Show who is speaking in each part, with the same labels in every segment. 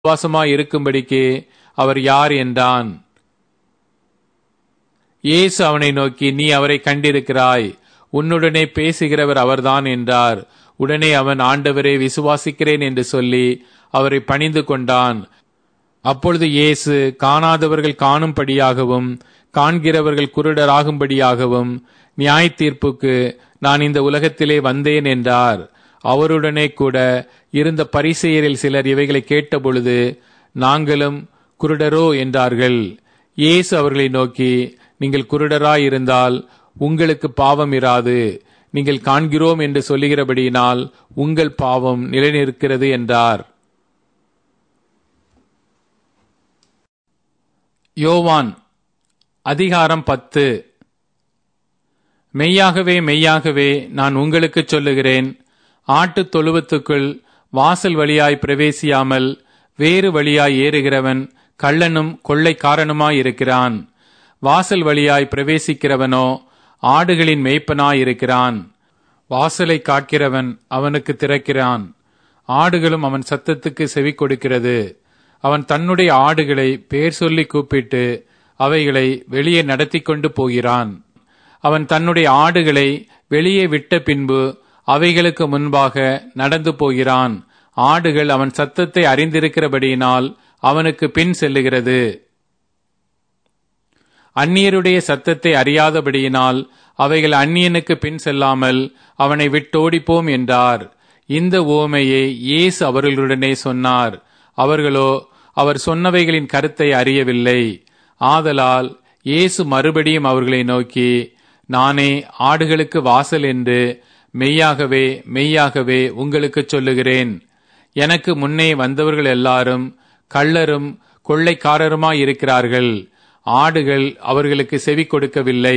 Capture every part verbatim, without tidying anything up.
Speaker 1: விசுவாசமாய் இருக்கும்படிக்கு அவர் யார் என்றான். இயேசு அவனை நோக்கி, நீ அவரை கண்டிருக்கிறாய், உன்னுடனே பேசுகிறவர் அவர்தான் என்றார். உடனே அவன், ஆண்டவரே, விசுவாசிக்கிறேன் என்று சொல்லி அவரை பணிந்து கொண்டான். அப்பொழுது இயேசு, காணாதவர்கள் காணும்படியாகவும் காண்கிறவர்கள் குருடராகும்படியாகவும் நியாய தீர்ப்புக்கு நான் இந்த உலகத்திலே வந்தேன் என்றார். அவருடனே கூட இருந்த பரிசேயரில் சிலர் இவைகளை கேட்டபொழுது, நாங்களும் குருடரோ என்றார்கள். இயேசு அவர்களை நோக்கி, நீங்கள் குருடராயிருந்தால் உங்களுக்கு பாவம் இராது. நீங்கள் காண்கிறோம் என்று சொல்லுகிறபடியினால் உங்கள் பாவம் நிலைநிற்கிறது என்றார். யோவான் அதிகாரம் பத்து. மெய்யாகவே மெய்யாகவே நான் உங்களுக்கு சொல்லுகிறேன், ஆட்டுத் தொழுவத்துக்குள் வாசல் வழியாய் பிரவேசியாமல் வேறு வழியாய் ஏறுகிறவன் கள்ளனும் கொள்ளைக்காரனுமாயிருக்கிறான். வாசல் வழியாய் பிரவேசிக்கிறவனோ ஆடுகளின் மேய்ப்பனாயிருக்கிறான். வாசலை காக்கிறவன் அவனுக்கு திறக்கிறான். ஆடுகளும் அவன் சத்தத்துக்கு செவி கொடுக்கிறது. அவன் தன்னுடைய ஆடுகளை பேர் சொல்லி கூப்பிட்டு அவைகளை வெளியே நடத்தி கொண்டு போகிறான். அவன் தன்னுடைய ஆடுகளை வெளியே விட்ட பின்பு அவைகளுக்கு முன்பாக நடந்து போகிறான். ஆடுகள் அவன் சத்தத்தை அறிந்திருக்கிறபடியினால் அவனுக்கு பின் செல்லுகிறது. அந்நியருடைய சத்தத்தை அறியாதபடியினால் அவைகள் அந்நியனுக்கு பின் செல்லாமல் அவனை விட்டோடிப்போம் என்றார். இந்த உவமையை இயேசு அவர்களுடனே சொன்னார். அவர்களோ அவர் சொன்னவைகளின் கருத்தை அறியவில்லை. ஆதலால் இயேசு மறுபடியும் அவர்களை நோக்கி, நானே ஆடுகளுக்கு வாசல் என்று மெய்யாகவே மெய்யாகவே உங்களுக்கு சொல்லுகிறேன். எனக்கு முன்னே வந்தவர்கள் எல்லாரும் கள்ளரும் கொள்ளைக்காரருமாயிருக்கிறார்கள். ஆடுகள் அவர்களுக்கு செவி கொடுக்கவில்லை.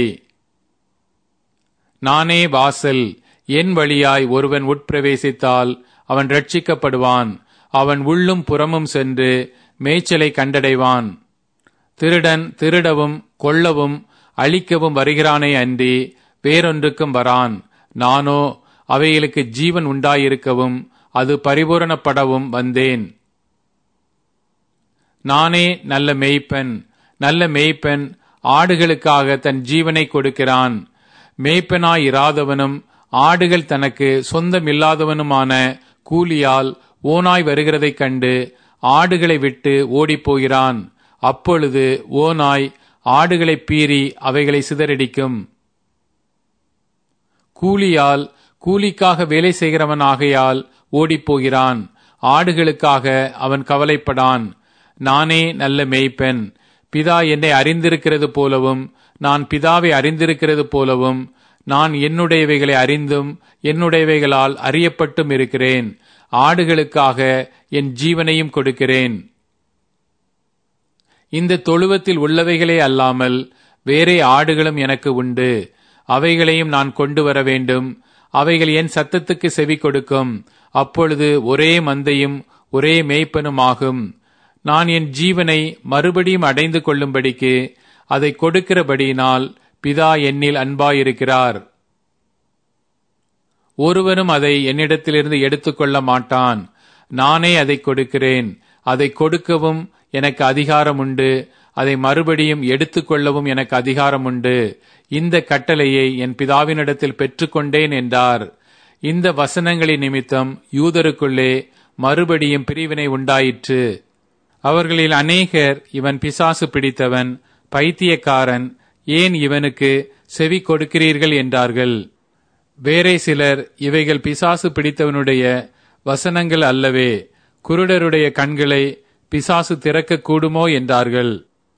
Speaker 1: நானே வாசல். என் வழியாய் ஒருவன் உட்பிரவேசித்தால் அவன் ரட்சிக்கப்படுவான். அவன் உள்ளும் புறமும் சென்று மேய்ச்சலை கண்டடைவான். திருடன் திருடவும் கொல்லவும் அழிக்கவும் வருகிறானே அன்றி வேறொன்றுக்கும் வரான். நானோ அவைகளுக்கு ஜீவன் உண்டாயிருக்கவும் அது பரிபூரணப்படவும் வந்தேன். நானே நல்ல மேய்ப்பன். நல்ல மேய்ப்பன் ஆடுகளுக்காக தன் ஜீவனை கொடுக்கிறான். மேய்ப்பனாயிராதவனும் ஆடுகள் தனக்கு சொந்தமில்லாதவனுமான கூலியால் ஓனாய் வருகிறதைக் கண்டு ஆடுகளை விட்டு ஓடிப்போகிறான். அப்பொழுது ஓநாய் ஆடுகளை பீறி அவைகளை சிதறடிக்கும். கூலியால் கூலிக்காக வேலை செய்கிறவனாகையால் ஓடிப்போகிறான். ஆடுகளுக்காக அவன் கவலைப்படான். நானே நல்ல மேய்ப்பன். பிதா என்னை அறிந்திருக்கிறது போலவும் நான் பிதாவை அறிந்திருக்கிறது போலவும் நான் என்னுடையவைகளை அறிந்தும் என்னுடையவைகளால் அறியப்பட்டும் இருக்கிறேன். ஆடுகளுக்காக என் ஜீவனையும் கொடுக்கிறேன். இந்த தொழுவத்தில் உள்ளவைகளே அல்லாமல் வேறே ஆடுகளும் எனக்கு உண்டு. அவைகளையும் நான் கொண்டு வர வேண்டும். அவைகள் என் சத்தத்துக்கு செவி கொடுக்கும். அப்பொழுது ஒரே மந்தையும் ஒரே மேய்ப்பனும் ஆகும். நான் என் ஜீவனை மறுபடியும் அடைந்து கொள்ளும்படிக்கு அதை கொடுக்கிறபடியினால் பிதா என்னில் அன்பாயிருக்கிறார். ஒருவரும் அதை என்னிடத்திலிருந்து எடுத்துக்கொள்ள மாட்டான். நானே அதை கொடுக்கிறேன். அதை கொடுக்கவும் எனக்கு அதிகாரம் உண்டு. அதை மறுபடியும் எடுத்துக்கொள்ளவும் எனக்கு அதிகாரம் உண்டு. இந்த கட்டளையை என் பிதாவினிடத்தில் பெற்றுக்கொண்டேன் என்றார். இந்த வசனங்களின் நிமித்தம் யூதருக்குள்ளே மறுபடியும் பிரிவினை உண்டாயிற்று. அவர்களில் அநேகர், இவன் பிசாசு பிடித்தவன், பைத்தியக்காரன், ஏன் இவனுக்கு செவி கொடுக்கிறீர்கள் என்றார்கள். வேறே சிலர், இவைகள் பிசாசு பிடித்தவனுடைய வசனங்கள் அல்லவே, குருடருடைய கண்களை பிசாசு திறக்க கூடுமோ என்றார்கள்.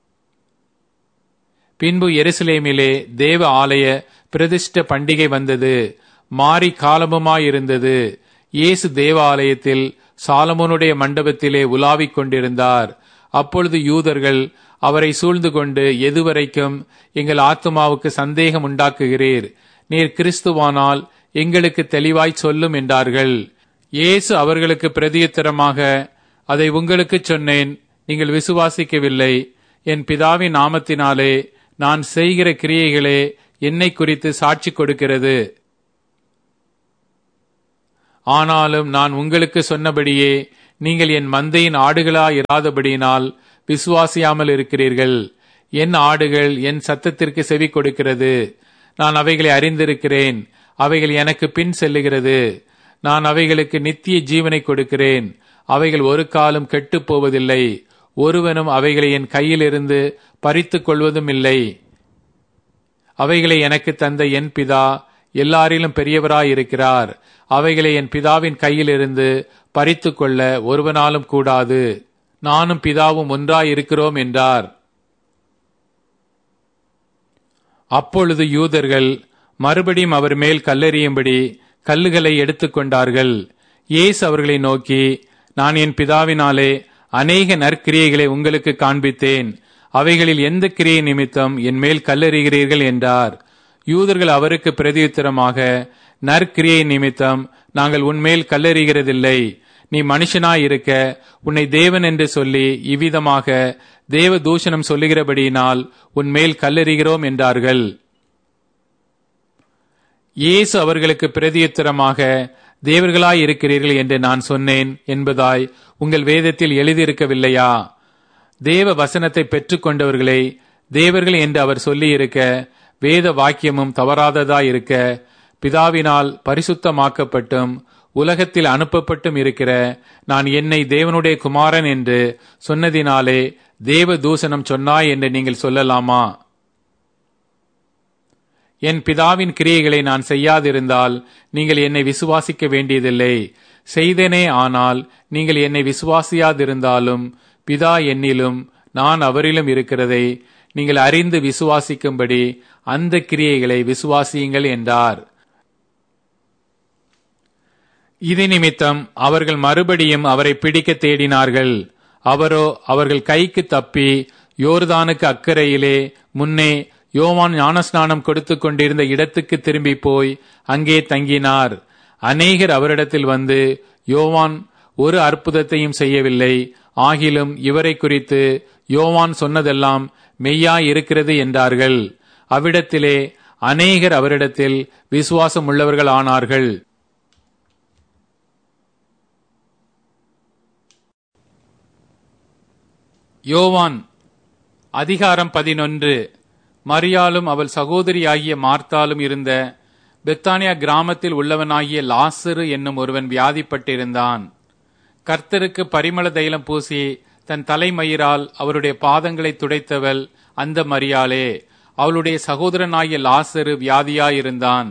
Speaker 1: பின்பு எருசலேமிலே தேவ ஆலய பிரதிஷ்ட பண்டிகை வந்தது. மாரி காலமுமாயிருந்தது. இயேசு தேவ ஆலயத்தில் சாலமோனுடைய மண்டபத்திலே உலாவிக் கொண்டிருந்தார். அப்பொழுது யூதர்கள் அவரை சூழ்ந்து கொண்டு, எதுவரைக்கும் எங்கள் ஆத்துமாவுக்கு சந்தேகம் உண்டாக்குகிறீர்? நீர் கிறிஸ்துவானால் எங்களுக்கு தெளிவாய் சொல்லும் என்றார்கள். இயேசு அவர்களுக்கு பிரதியுத்தரமாக, அதை உங்களுக்கு சொன்னேன், நீங்கள் விசுவாசிக்கவில்லை. என் பிதாவின் நாமத்தினாலே நான் செய்கிற கிரியைகளே என்னை குறித்து சாட்சி கொடுக்கிறது. ஆனாலும் நான் உங்களுக்கு சொன்னபடியே நீங்கள் என் மந்தையின் ஆடுகளாயிராதபடியினால் விசுவாசியாமல் இருக்கிறீர்கள். என் ஆடுகள் என் சத்தத்திற்கு செவி கொடுக்கிறது. நான் அவைகளை அறிந்திருக்கிறேன். அவைகள் எனக்கு பின் செல்லுகிறது. நான் அவைகளுக்கு நித்திய ஜீவனை கொடுக்கிறேன். அவைகள் ஒரு காலம் கெட்டுப் போவதில்லை. ஒருவனும் அவைகளை என் கையிலிருந்து பறித்துக் கொள்வதும் இல்லை. அவைகளை எனக்கு தந்த என் பிதா எல்லாரிலும் பெரியவராயிருக்கிறார். அவைகளை என் பிதாவின் கையிலிருந்து பறித்துக் கொள்ள ஒருவனாலும் கூடாது. நானும் பிதாவும் ஒன்றாயிருக்கிறோம் என்றார். அப்பொழுது யூதர்கள் மறுபடியும் அவர் மேல் கல்லெறியும்படி கல்லுகளை எடுத்துக்கொண்டார்கள். இயேசு அவர்களை நோக்கி, நான் என் பிதாவினாலே அநேக நற்கிரியைகளை உங்களுக்கு காண்பித்தேன். அவைகளில் எந்த கிரியை நிமித்தம் என் மேல் கல்லெறிகிறீர்கள் என்றார். யூதர்கள் அவருக்கு பிரதியுத்தரமாக, நற்கிரியை நிமித்தம் நாங்கள் உன்மேல் கல்லெறிகிறதில்லை. நீ மனுஷனாயிருக்க உன்னை தேவன் என்று சொல்லி இவ்விதமாக தேவ தூஷணம் சொல்லுகிறபடியினால் உன்மேல் கல்லெறிகிறோம் என்றார்கள். இயேசு அவர்களுக்கு பிரதியுத்தரமாக, தேவர்களாயிருக்கிறீர்கள் என்று நான் சொன்னேன் என்பதாய் உங்கள் வேதத்தில் எழுதியிருக்கவில்லையா? தேவ வசனத்தை பெற்றுக் கொண்டவர்களை தேவர்கள் என்று அவர் சொல்லியிருக்க, வேத வாக்கியமும் தவறாததாயிருக்க, பிதாவினால் பரிசுத்தமாக்கப்பட்டும் உலகத்தில் அனுப்பப்பட்டும் இருக்கிற நான் என்னை தேவனுடைய குமாரன் என்று சொன்னதினாலே தேவ தூஷணம் சொன்னாய் என்று நீங்கள் சொல்லலாமா? என் பிதாவின் கிரியைகளை நான் செய்யாதிருந்தால் நீங்கள் என்னை விசுவாசிக்க வேண்டியதில்லை. செய்தேனே ஆனால் நீங்கள் என்னை விசுவாசியாதிருந்தாலும் பிதா என்னிலும் நான் அவரிலும் இருக்கிறதை நீங்கள் அறிந்து விசுவாசிக்கும்படி அந்த கிரியைகளை விசுவாசியுங்கள் என்றார். இது நிமித்தம் அவர்கள் மறுபடியும் அவரை பிடிக்க தேடினார்கள். அவரோ அவர்கள் கைக்கு தப்பி யோர்தானுக்கு அக்கறையிலே முன்னே யோவான் ஞானஸ்நானம் கொடுத்து கொண்டிருந்த இடத்துக்கு திரும்பி போய் அங்கே தங்கினார். அநேகர் அவரிடத்தில் வந்து, யோவான் ஒரு அற்புதத்தையும் செய்யவில்லை, ஆகிலும் இவரை குறித்து யோவான் சொன்னதெல்லாம் மெய்யாய் இருக்கிறது என்றார்கள். அவ்விடத்திலே அநேகர் அவரிடத்தில் விசுவாசம் உள்ளவர்கள் ஆனார்கள். யோவான் அதிகாரம் பதினொன்று. மரியாளும் அவள் சகோதரியாகிய மார்த்தாலும் இருந்த பெத்தானியா கிராமத்தில் உள்ளவனாகிய லாசரு என்னும் ஒருவன் வியாதிப்பட்டிருந்தான். கர்த்தருக்கு பரிமள தைலம் பூசி தன் தலைமயிரால் அவருடைய பாதங்களை துடைத்தவள் அந்த மரியாளே. அவளுடைய சகோதரனாகிய லாசரு வியாதியாயிருந்தான்.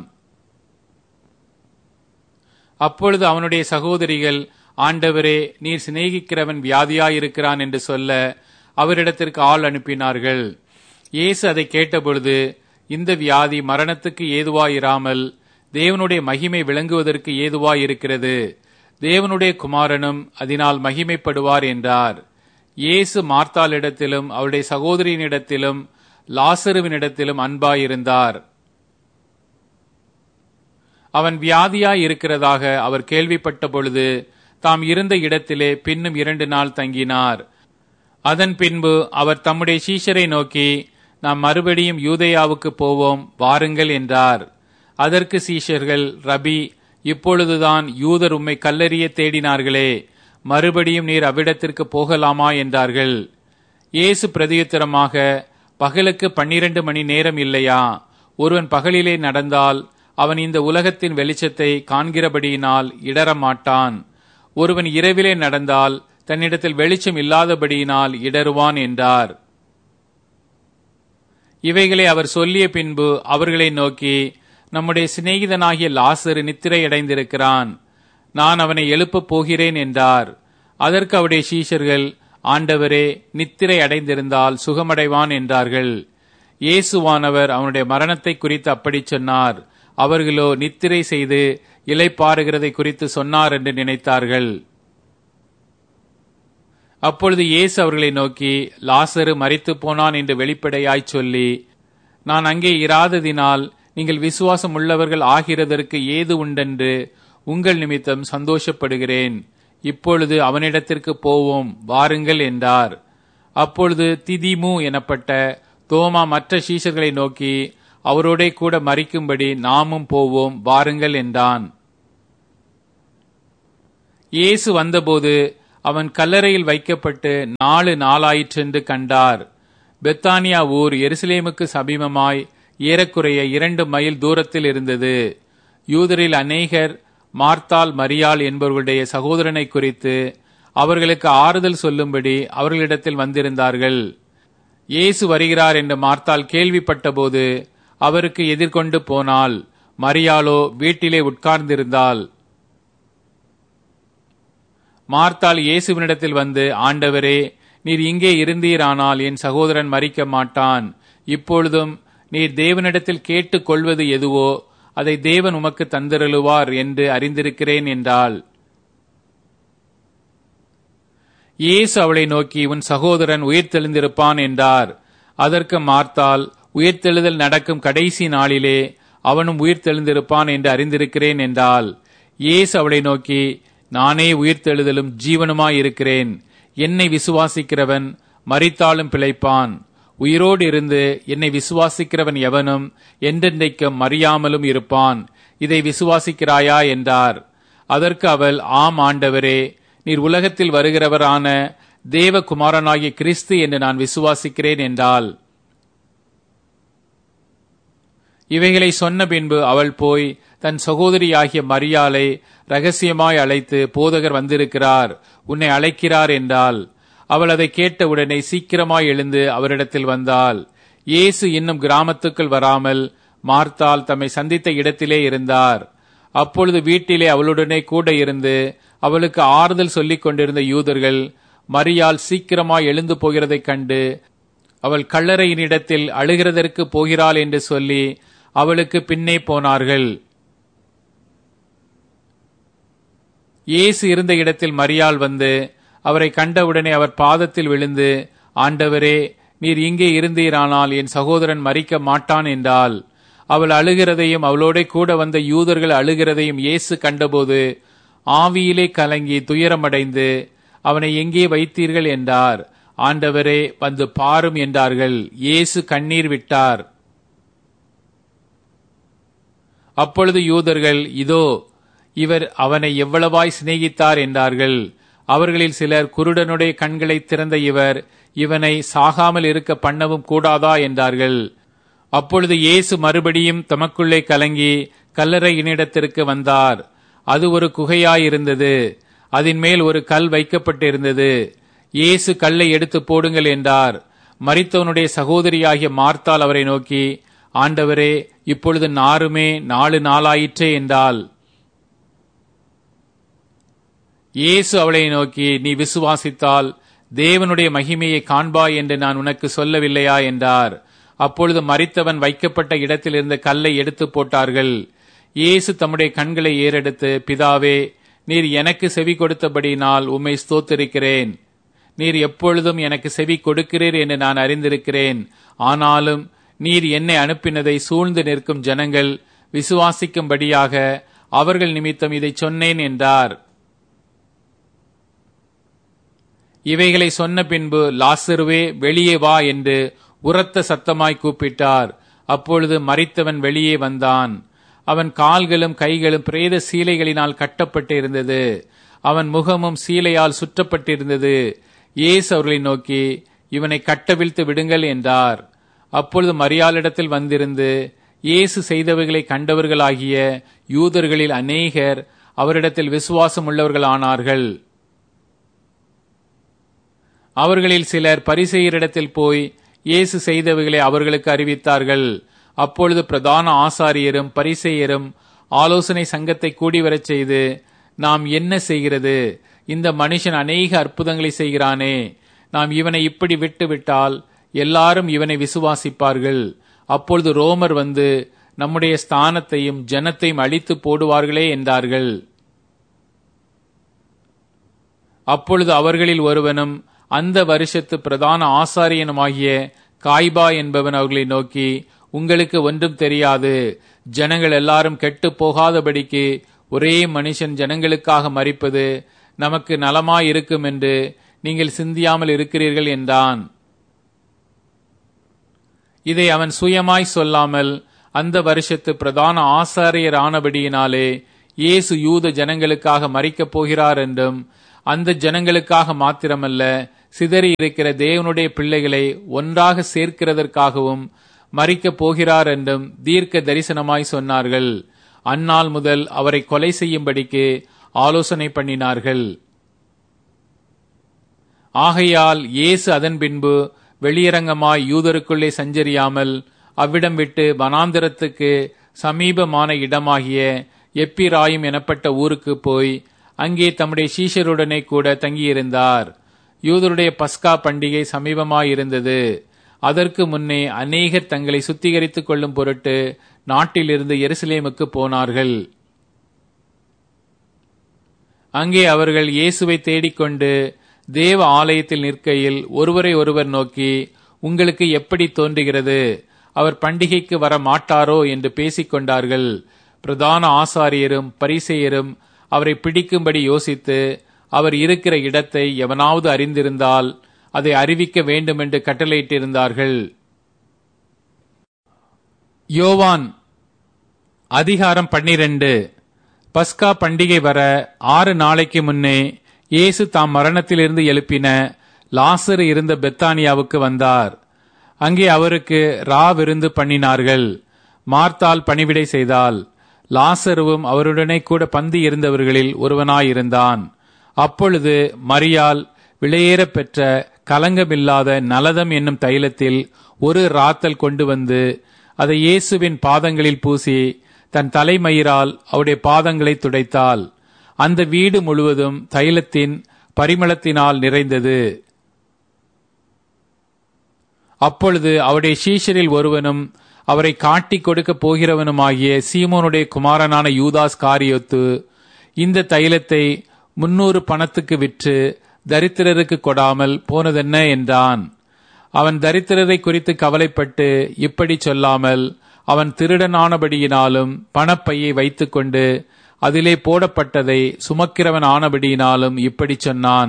Speaker 1: அப்பொழுது அவனுடைய சகோதரிகள், ஆண்டவரே, நீர் சிநேகிக்கிறவன் வியாதியாயிருக்கிறான் என்று சொல்ல அவரிடத்திற்கு ஆள் அனுப்பினார்கள். இயேசு அதை கேட்டபொழுது, இந்த வியாதி மரணத்துக்கு ஏதுவாயிராமல் தேவனுடைய மகிமை விளங்குவதற்கு ஏதுவாயிருக்கிறது. தேவனுடைய குமாரனும் அதனால் மகிமைப்படுவார் என்றார். இயேசு மார்த்தாளிடத்திலும் அவருடைய சகோதரியினிடத்திலும் லாசருவினிடத்திலும் அன்பாயிருந்தார். அவன் வியாதியாய் இருக்கிறதாக அவர் கேள்விப்பட்ட பொழுது தாம் இருந்த இடத்திலே பின்னும் இரண்டு நாள் தங்கினார். அதன் பின்பு அவர் தம்முடைய சீஷரை நோக்கி, நாம் மறுபடியும் யூதேயாவுக்கு போவோம், வாருங்கள் என்றார். அதற்கு சீஷர்கள், ரபி, இப்பொழுதுதான் யூதர் உம்மை கல்லெறிய தேடினார்களே, மறுபடியும் நீர் அவ்விடத்திற்கு போகலாமா என்றார்கள். இயேசு பிரதியுத்தரமாக, பகலுக்கு பன்னிரண்டு மணி நேரம் இல்லையா? ஒருவன் பகலிலே நடந்தால் அவன் இந்த உலகத்தின் வெளிச்சத்தை காண்கிறபடியினால் இடரமாட்டான். ஒருவன் இரவிலே நடந்தால் தன்னிடத்தில் வெளிச்சம் இல்லாதபடியினால் இடருவான் என்றார். இவைகளை அவர் சொல்லிய பின்பு அவர்களை நோக்கி, நம்முடைய சிநேகிதனாகிய லாசரு நித்திரை அடைந்திருக்கிறான், நான் அவனை எழுப்பப் போகிறேன் என்றார். அதற்கு அவருடைய சீஷர்கள், ஆண்டவரே, நித்திரை அடைந்திருந்தால் சுகமடைவான் என்றார்கள். இயேசுவானவர் அவனுடைய மரணத்தை குறித்து அப்படி சொன்னார். அவர்களோ நித்திரை செய்து இளைப்பாறுகிறதை குறித்து சொன்னார் என்று நினைத்தார்கள். அப்பொழுது இயேசு அவர்களை நோக்கி, லாசரு மரித்து போனான் என்று வெளிப்படையாய் சொல்லி, நான் அங்கே இராததினால் நீங்கள் விசுவாசம் உள்ளவர்கள் ஆகிறதற்கு ஏது உண்டென்று உங்கள் நிமித்தம் சந்தோஷப்படுகிறேன். இப்பொழுது அவனிடத்திற்கு போவோம், வாருங்கள் என்றார். அப்பொழுது திதிமு எனப்பட்ட தோமா மற்ற சீஷர்களை நோக்கி, அவரோடே கூட மரிக்கும்படி நாமும் போவோம், வாருங்கள் என்றான். இயேசு வந்தபோது அவன் கல்லறையில் வைக்கப்பட்டு நாலு நாளாயிற்றென்று கண்டார். பெத்தானியா ஊர் எருசலேமுக்கு சமீபமாய் ஏறக்குறைய இரண்டு மைல் தூரத்தில் இருந்தது. யூதரில் அநேகர் மார்த்தாள் மரியாள் என்பவர்களுடைய சகோதரனை குறித்து அவர்களுக்கு ஆறுதல் சொல்லும்படி அவர்களிடத்தில் வந்திருந்தார்கள். இயேசு வருகிறார் என்று மார்த்தாள் கேள்விப்பட்டபோது அவருக்கு எதிர்கொண்டு போனாள். மரியாளோ வீட்டிலே உட்கார்ந்திருந்தாள். மார்த்தாள் இயேசுவினிடத்தில் வந்து, ஆண்டவரே, நீர் இங்கே இருந்தீரானால் என் சகோதரன் மரிக்க மாட்டான். இப்பொழுதும் நீர் தேவனிடத்தில் கேட்டுக் கொள்வது எதுவோ அதை தேவன் உமக்கு தந்தருளுவார் என்று அறிந்திருக்கிறேன் என்றாள். இயேசு அவளை நோக்கி, உன் சகோதரன் உயிர்த்தெழுந்திருப்பான் என்றார். அதற்கு மார்த்தாள், உயிர்த்தெழுதல் நடக்கும் கடைசி நாளிலே அவனும் உயிர்த்தெழுந்திருப்பான் என்று அறிந்திருக்கிறேன் என்றாள். இயேசு அவளை நோக்கி, நானே உயிர்த்தெழுதலும் ஜீவனுமாயிருக்கிறேன். என்னை விசுவாசிக்கிறவன் மரித்தாலும் பிழைப்பான். உயிரோடு இருந்து என்னை விசுவாசிக்கிறவன் எவனும் என்றென்றைக்கும் மறியாமலும் இருப்பான். இதை விசுவாசிக்கிறாயா என்றார். அதற்கு அவள், ஆம் ஆண்டவரே, நீர் உலகத்தில் வருகிறவரான தேவகுமாரனாகிய கிறிஸ்து என்று நான் விசுவாசிக்கிறேன் என்றாள். இவைகளை சொன்ன பின்பு அவள் போய் தன் சகோதரியாகிய மரியாளை ரகசியமாய் அழைத்து, போதகர் வந்திருக்கிறார், உன்னை அழைக்கிறார் என்றாள். அவள் அதை கேட்டவுடனே சீக்கிரமாய் எழுந்து அவரிடத்தில் வந்தாள். இயேசு இன்னும் கிராமத்துக்குள் வராமல் மார்த்தாள் தம்மை சந்தித்த இடத்திலே இருந்தார். அப்பொழுது வீட்டிலே அவளுடனே கூட இருந்து அவளுக்கு ஆறுதல் சொல்லிக் கொண்டிருந்த யூதர்கள் மரியாள் சீக்கிரமாய் எழுந்து போகிறதைக் கண்டு அவள் கல்லறையினிடத்தில் அழுகிறதற்கு போகிறாள் என்று சொல்லி அவளுக்கு பின்னே போனார்கள். இயேசு இருந்த இடத்தில் மரியாள் வந்து அவரை கண்டவுடனே அவர் பாதத்தில் விழுந்து, ஆண்டவரே, நீர் இங்கே இருந்தீரானால் என் சகோதரன் மரிக்க மாட்டான் என்றாள். அவள் அழுகிறதையும் அவளோட கூட வந்த யூதர்கள் அழுகிறதையும் இயேசு கண்டபோது ஆவியிலே கலங்கி துயரமடைந்து, அவனை எங்கே வைத்தீர்கள் என்றார். ஆண்டவரே, வந்து பாரும் என்றார்கள். இயேசு கண்ணீர் விட்டார். அப்பொழுது யூதர்கள், இதோ இவர் அவனை எவ்வளவாய் சிநேகித்தார் என்றார்கள். அவர்களில் சிலர், குருடனுடைய கண்களை திறந்த இவர் இவனை சாகாமல் இருக்க பண்ணவும் கூடாதா என்றார்கள். அப்பொழுது இயேசு மறுபடியும் தமக்குள்ளே கலங்கி கல்லறையினிடத்திற்கு வந்தார். அது ஒரு குகையாயிருந்தது. அதன் மேல் ஒரு கல் வைக்கப்பட்டிருந்தது. இயேசு கல்லை எடுத்து போடுங்கள் என்றார். மரித்தவனுடைய சகோதரியாகிய மார்த்தாள் அவரை நோக்கி, ஆண்டவரே, இப்பொழுது நாருமே நாலு நாளாயிற்றே என்றாள். இயேசு அவளை நோக்கி, நீ விசுவாசித்தால் தேவனுடைய மகிமையை காண்பாய் என்று நான் உனக்கு சொல்லவில்லையா என்றார். அப்பொழுது மரித்தவன் வைக்கப்பட்ட இடத்தில் இருந்த கல்லை எடுத்து போட்டார்கள். இயேசு தம்முடைய கண்களை ஏறெடுத்து, பிதாவே, நீர் எனக்கு செவி கொடுத்தபடியினால் உம்மை ஸ்தோத்திரிக்கிறேன். நீர் எப்பொழுதும் எனக்கு செவி கொடுக்கிறீர் என்று நான் அறிந்திருக்கிறேன். ஆனாலும் நீர் என்னை அனுப்பினதை சூழ்ந்து நிற்கும் ஜனங்கள் விசுவாசிக்கும்படியாக அவர்கள் நிமித்தம் இதை சொன்னேன் என்றார். இவைகளை சொன்ன பின்பு, லாசருவே, வெளியே வா என்று உரத்த சத்தமாய் கூப்பிட்டார். அப்பொழுது மரித்தவன் வெளியே வந்தான். அவன் கால்களும் கைகளும் பிரேத சீலைகளினால் கட்டப்பட்டு இருந்தது. அவன் முகமும் சீலையால் சுற்றப்பட்டிருந்தது. இயேசு அவர்களை நோக்கி, இவனை கட்டவிழ்த்து விடுங்கள் என்றார். அப்பொழுது மரியாளிடத்தில் வந்திருந்து இயேசு செய்தவைகளை கண்டவர்களாகிய யூதர்களில் அநேகர் அவரிடத்தில் விசுவாசம் உள்ளவர்களானார்கள். அவர்களில் சிலர் பரிசேயரிடத்தில் போய் இயேசு செய்தவைகளை அவர்களுக்கு அறிவித்தார்கள். அப்பொழுது பிரதான ஆசாரியரும் பரிசேயரும் ஆலோசனை சங்கத்தை கூடிவரச் செய்து, நாம் என்ன செய்கிறது? இந்த மனுஷன் அநேக அற்புதங்களை செய்கிறானே. நாம் இவனை இப்படி விட்டு விட்டால் எல்லாரும் இவனை விசுவாசிப்பார்கள். அப்பொழுது ரோமர் வந்து நம்முடைய ஸ்தானத்தையும் ஜனத்தையும் அழித்து போடுவார்களே என்றார்கள். அப்பொழுது அவர்களில் ஒருவனும் அந்த வருஷத்து பிரதான ஆசாரியனுமாகிய காய்பா என்பவன் அவர்களை நோக்கி, உங்களுக்கு ஒன்றும் தெரியாது. ஜனங்கள் எல்லாரும் கெட்டு போகாதபடிக்கு ஒரே மனுஷன் ஜனங்களுக்காக மரிப்பது நமக்கு நலமாயிருக்கும் என்று நீங்கள் சிந்தியாமல் இருக்கிறீர்கள் என்றான். இதை அவன் சுயமாய் சொல்லாமல் அந்த வருஷத்து பிரதான ஆசாரியர் ஆனபடியினாலே இயேசு யூத ஜனங்களுக்காக மரிக்கப் போகிறார் என்றும் அந்த ஜனங்களுக்காக மாத்திரமல்ல, சிதறி இருக்கிற தேவனுடைய பிள்ளைகளை ஒன்றாக சேர்க்கிறதற்காகவும் மரிக்கப் போகிறார் என்றும் தீர்க்க தரிசனமாய் சொன்னார்கள். அந்நாள் முதல் அவரை கொலை செய்யும்படிக்கு ஆலோசனை பண்ணினார்கள். ஆகையால் இயேசு அதன் பின்பு வெளியரங்கமாய் யூதருக்குள்ளே சஞ்சரியாமல் அவ்விடம் விட்டு வனாந்திரத்துக்கு சமீபமான இடமாகிய எப்பிராயிம் எனப்பட்ட ஊருக்கு போய் அங்கே தம்முடைய சீஷருடனே கூட தங்கியிருந்தார். யூதருடைய பஸ்கா பண்டிகை சமீபமாயிருந்தது. அதற்கு முன்னே அநேகர் தங்களை சுத்திகரித்துக் கொள்ளும் பொருட்டு நாட்டிலிருந்து எருசலேமுக்கு போனார்கள். அங்கே அவர்கள் இயேசுவை தேடிக்கொண்டு தேவ ஆலயத்தில் நிற்கையில் ஒருவரை ஒருவர் நோக்கி, உங்களுக்கு எப்படி தோன்றுகிறது, அவர் பண்டிகைக்கு வர மாட்டாரோ என்று பேசிக் கொண்டார்கள். பிரதான ஆசாரியரும் பரிசேயரும் அவரை பிடிக்கும்படி யோசித்து, அவர் இருக்கிற இடத்தை எவனாவது அறிந்திருந்தால் அதை அறிவிக்க வேண்டுமென்று கட்டளையிட்டிருந்தார்கள். யோவான் அதிகாரம் பன்னிரண்டு. பஸ்கா பண்டிகை வர ஆறு நாளைக்கு முன்னே இயேசு தாம் மரணத்திலிருந்து எழுப்பின லாசரு இருந்த பெத்தானியாவுக்கு வந்தார். அங்கே அவருக்கு ரா விருந்து பண்ணினார்கள். மார்த்தாள் பணிவிடை செய்தால், லாசருவும் அவருடனே கூட பந்தி இருந்தவர்களில் ஒருவனாயிருந்தான். அப்பொழுது மரியாள் விலையேற பெற்ற கலங்கமில்லாத நலதம் என்னும் தைலத்தில் ஒரு ராத்தல் கொண்டு வந்து அதை இயேசுவின் பாதங்களில் பூசி தன் தலைமயிரால் அவருடைய பாதங்களை துடைத்தாள். அந்த வீடு முழுவதும் தைலத்தின் பரிமளத்தினால் நிறைந்தது. அப்பொழுது அவருடைய சீஷரில் ஒருவனும் அவரை காட்டிக் கொடுக்க போகிறவனுமாகிய சீமோனுடைய குமாரனான யூதாஸ் காரியோத்து இந்த தைலத்தை முன்னூறு பணத்துக்கு விற்று தரித்திரருக்கு கொடாமல் போனதென்ன என்றான். அவன் தரித்திரரை குறித்து கவலைப்பட்டு இப்படி சொல்லாமல், அவன் திருடனானபடியினாலும் பணப்பையை வைத்துக்கொண்டு அதிலே போடப்பட்டதை சுமக்கிறவன் ஆனபடியினாலும் இப்படி சொன்னான்.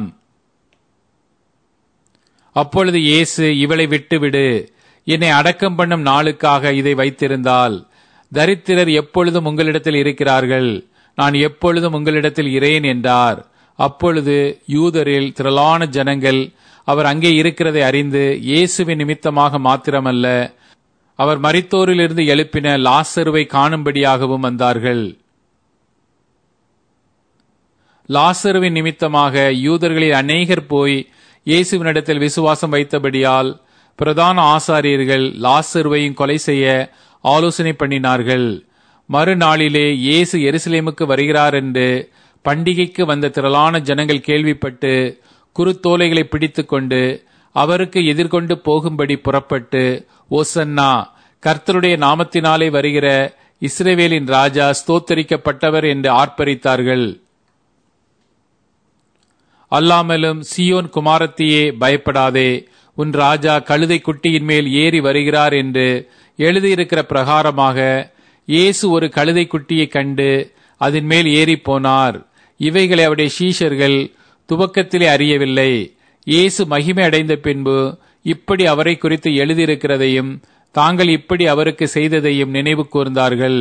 Speaker 1: அப்பொழுது இயேசு, இவளை விட்டுவிடு, என்னை அடக்கம் பண்ணும் நாளுக்காக இதை வைத்திருந்தால், தரித்திரர் எப்பொழுதும் உங்களிடத்தில் இருக்கிறார்கள், நான் எப்பொழுதும் உங்களிடத்தில் இரேன் என்றார். அப்பொழுது யூதரில் திரளான ஜனங்கள் அவர் அங்கே இருக்கிறதை அறிந்து இயேசுவின் நிமித்தமாக மாத்திரமல்ல, அவர் மரித்தோரிலிருந்து எழுப்பின லாசருவை காணும்படியாகவும் வந்தார்கள். லாசருவின் நிமித்தமாக யூதர்களில் அநேகர் போய் இயேசுவினிடத்தில் விசுவாசம் வைத்தபடியால் பிரதான ஆசாரியர்கள் லாசருவையும் கொலை செய்ய ஆலோசனை பண்ணினார்கள். மறுநாளிலே இயேசு எருசலேமுக்கு வருகிறார் என்று பண்டிகைக்கு வந்த திரளான ஜனங்கள் கேள்விப்பட்டு குருத்தோலைகளை பிடித்துக் கொண்டு அவருக்கு எதிர்கொண்டு போகும்படி புறப்பட்டு, ஓசன்னா, கர்த்தருடைய நாமத்தினாலே வருகிற இஸ்ரவேலின் ராஜா ஸ்தோத்தரிக்கப்பட்டவர் என்று ஆர்ப்பரித்தார்கள். அல்லாமலும், சீயோன் குமாரத்தியே, பயப்படாதே, உன் ராஜா கழுதை குட்டியின் மேல் ஏறி வருகிறார் என்று எழுதியிருக்கிற பிரகாரமாக இயேசு ஒரு கழுதை குட்டியை கண்டு அதன் மேல் ஏறி போனார். இவைகளை அவருடைய சீஷர்கள் துவக்கத்திலே அறியவில்லை. இயேசு மகிமை அடைந்த பின்பு இப்படி அவரை குறித்து எழுதியிருக்கிறதையும் தாங்கள் இப்படி அவருக்கு செய்ததையும் நினைவு கூர்ந்தார்கள்.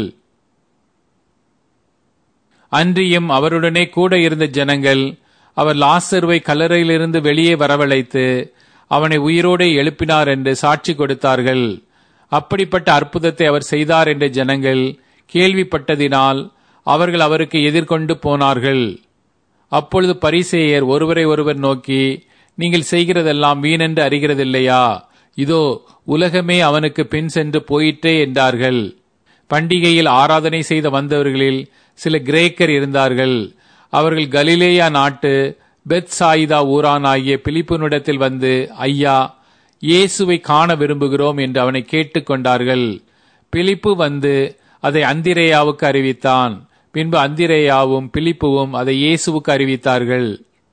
Speaker 1: அன்றியும் அவருடனே கூட இருந்த ஜனங்கள் அவர் லாசருவை கல்லறையிலிருந்து வெளியே வரவழைத்து அவனை உயிரோடு எழுப்பினார் என்று சாட்சி கொடுத்தார்கள். அப்படிப்பட்ட அற்புதத்தை அவர் செய்தார் என்று ஜனங்கள் கேள்விப்பட்டதினால் அவர்கள் அவருக்கு எதிர்கொண்டு போனார்கள். அப்பொழுது பரிசேயர் ஒருவரை ஒருவர் நோக்கி, நீங்கள் செய்கிறதெல்லாம் வீணென்று அறிகிறதில்லையா? இதோ உலகமே அவனுக்கு பின் சென்று போயிற்றே என்றார்கள். பண்டிகையில் ஆராதனை செய்த வந்தவர்களில் சில கிரேக்கர் இருந்தார்கள். அவர்கள் கலிலேயா நாட்டு பெத்சாயிதா ஊரானாகிய பிலிப்புனிடத்தில் வந்து, ஐயா, இயேசுவை காண விரும்புகிறோம் என்று அவனை கேட்டுக் கொண்டார்கள். பிலிப்பு வந்து அதை அந்திரேயாவுக்கு அறிவித்தான். பின்பு அந்திரேயாவும் பிலிப்புவும் அதை இயேசுவுக்கு அறிவித்தார்கள்.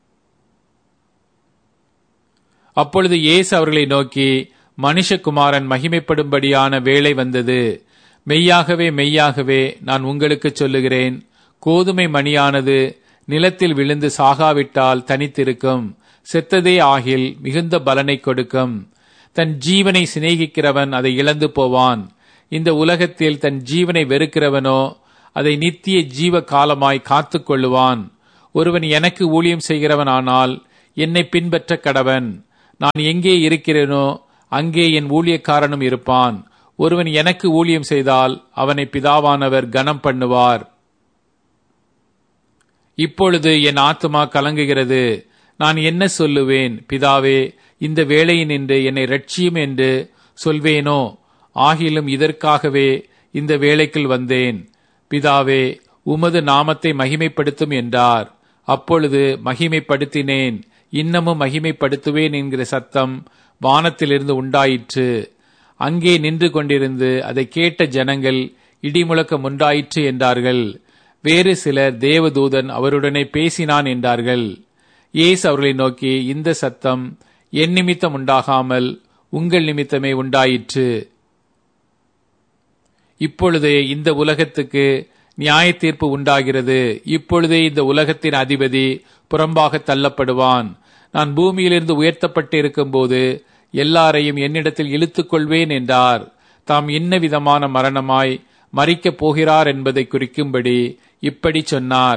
Speaker 1: அப்பொழுது இயேசு அவர்களை நோக்கி, மனுஷகுமாரன் மகிமைப்படும்படியான வேளை வந்தது. மெய்யாகவே மெய்யாகவே நான் உங்களுக்கு சொல்லுகிறேன், கோதுமை மணியானது நிலத்தில் விழுந்து சாகாவிட்டால் தனித்திருக்கும், செத்ததே ஆகில் மிகுந்த பலனை கொடுக்கும். தன் ஜீவனை சிநேகிக்கிறவன் அதை இழந்து போவான். இந்த உலகத்தில் தன் ஜீவனை வெறுக்கிறவனோ அதை நித்திய ஜீவ காலமாய் காத்து கொள்ளுவான். ஒருவன் எனக்கு ஊழியம் செய்கிறவனானால் என்னை பின்பற்ற கடவன். நான் எங்கே இருக்கிறேனோ அங்கே என் ஊழியக்காரனும் இருப்பான். ஒருவன் எனக்கு ஊழியம் செய்தால் அவனை பிதாவானவர் கனம் பண்ணுவார். இப்பொழுது என் ஆத்துமா கலங்குகிறது. நான் என்ன சொல்லுவேன்? பிதாவே, இந்த வேளையினின்று என்னை இரட்சியும் என்று சொல்வேனோ? ஆகிலும் இதற்காகவே இந்த வேளைக்குள் வந்தேன். பிதாவே, உமது நாமத்தை மகிமைப்படுத்தும் என்றார். அப்பொழுது மகிமைப்படுத்தினேன், இன்னமும் மகிமைப்படுத்துவேன் என்கிற சத்தம் வானத்திலிருந்து உண்டாயிற்று. அங்கே நின்று கொண்டிருந்து அதை கேட்ட ஜனங்கள் இடிமுழக்கம் உண்டாயிற்று என்றார்கள். வேறு சிலர் தேவதூதன் அவருடனே பேசினான் என்றார்கள். இயேசு அவர்களை நோக்கி, இந்த சத்தம் என் நிமித்தம் உண்டாகாமல் உங்கள் நிமித்தமே உண்டாயிற்று. இப்பொழுதே இந்த உலகத்துக்கு நியாய தீர்ப்பு உண்டாகிறது. இப்பொழுதே இந்த உலகத்தின் அதிபதி புறம்பாக தள்ளப்படுவான். நான் பூமியிலிருந்து உயர்த்தப்பட்டு இருக்கும் போது எல்லாரையும் என்னிடத்தில் இழுத்துக் கொள்வேன் என்றார். தாம் இன்ன விதமான மரணமாய் மரிக்கப் போகிறார் என்பதை குறிக்கும்படி இப்படி சொன்னார்.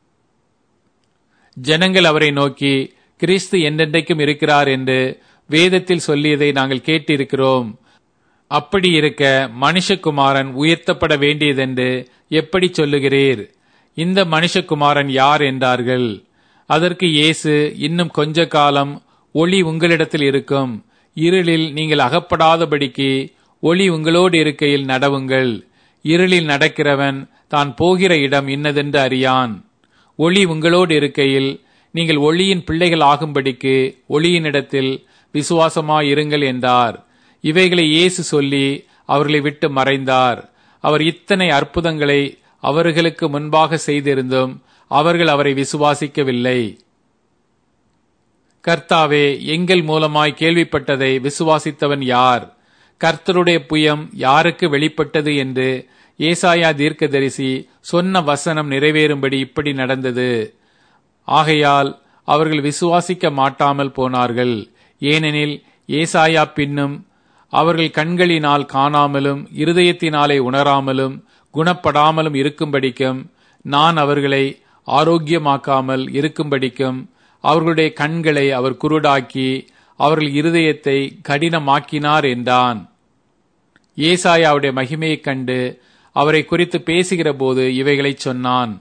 Speaker 1: ஜனங்கள் அவரை நோக்கி, கிறிஸ்து என்றென்றைக்கும் இருக்கிறார் என்று வேதத்தில் சொல்லியதை நாங்கள் கேட்டிருக்கிறோம். அப்படி இருக்க மனுஷகுமாரன் உயர்த்தப்பட வேண்டியதென்று எப்படி சொல்லுகிறீர்? இந்த மனுஷகுமாரன் யார் என்றார்கள். அதற்கு இயேசு, இன்னும் கொஞ்ச காலம் ஒளி உங்களிடத்தில் இருக்கும். இருளில் நீங்கள் அகப்படாதபடிக்கு ஒளி உங்களோடு இருக்கையில் நடவுங்கள். இருளில் நடக்கிறவன் தான் போகிற இடம் இன்னதென்று அறியான். ஒளி உங்களோடு இருக்கையில் நீங்கள் ஒளியின் பிள்ளைகள் ஆகும்படிக்கு ஒளியினிடத்தில் விசுவாசமாயிருங்கள் என்றார். இவைகளை இயேசு சொல்லி அவர்களை விட்டு மறைந்தார். அவர் இத்தனை அற்புதங்களை அவர்களுக்கு முன்பாக செய்திருந்தும் அவர்கள் அவரை விசுவாசிக்கவில்லை. கர்த்தாவே, எங்கள் மூலமாய் கேள்விப்பட்டதை விசுவாசித்தவன் யார்? கர்த்தருடைய புயம் யாருக்கு வெளிப்பட்டது என்று ஏசாயா தீர்க்கதரிசி சொன்ன வசனம் நிறைவேறும்படி இப்படி நடந்தது. ஆகையால் அவர்கள் விசுவாசிக்க மாட்டாமல் போனார்கள். ஏனெனில் ஏசாயா பின்னும் அவர்கள் கண்களினால் காணாமலும் இருதயத்தினாலே உணராமலும் குணப்படாமலும் இருக்கும்படிக்கும், நான் அவர்களை ஆரோக்கியமாக்காமல் இருக்கும்படிக்கும் அவர்களுடைய கண்களை அவர் குருடாக்கி அவர்கள் இருதயத்தை கடினமாக்கினார் என்றான். ஏசாயாவுடைய மகிமையைக் கண்டு அவரை குறித்து பேசுகிற போது இவைகளை சொன்னான்.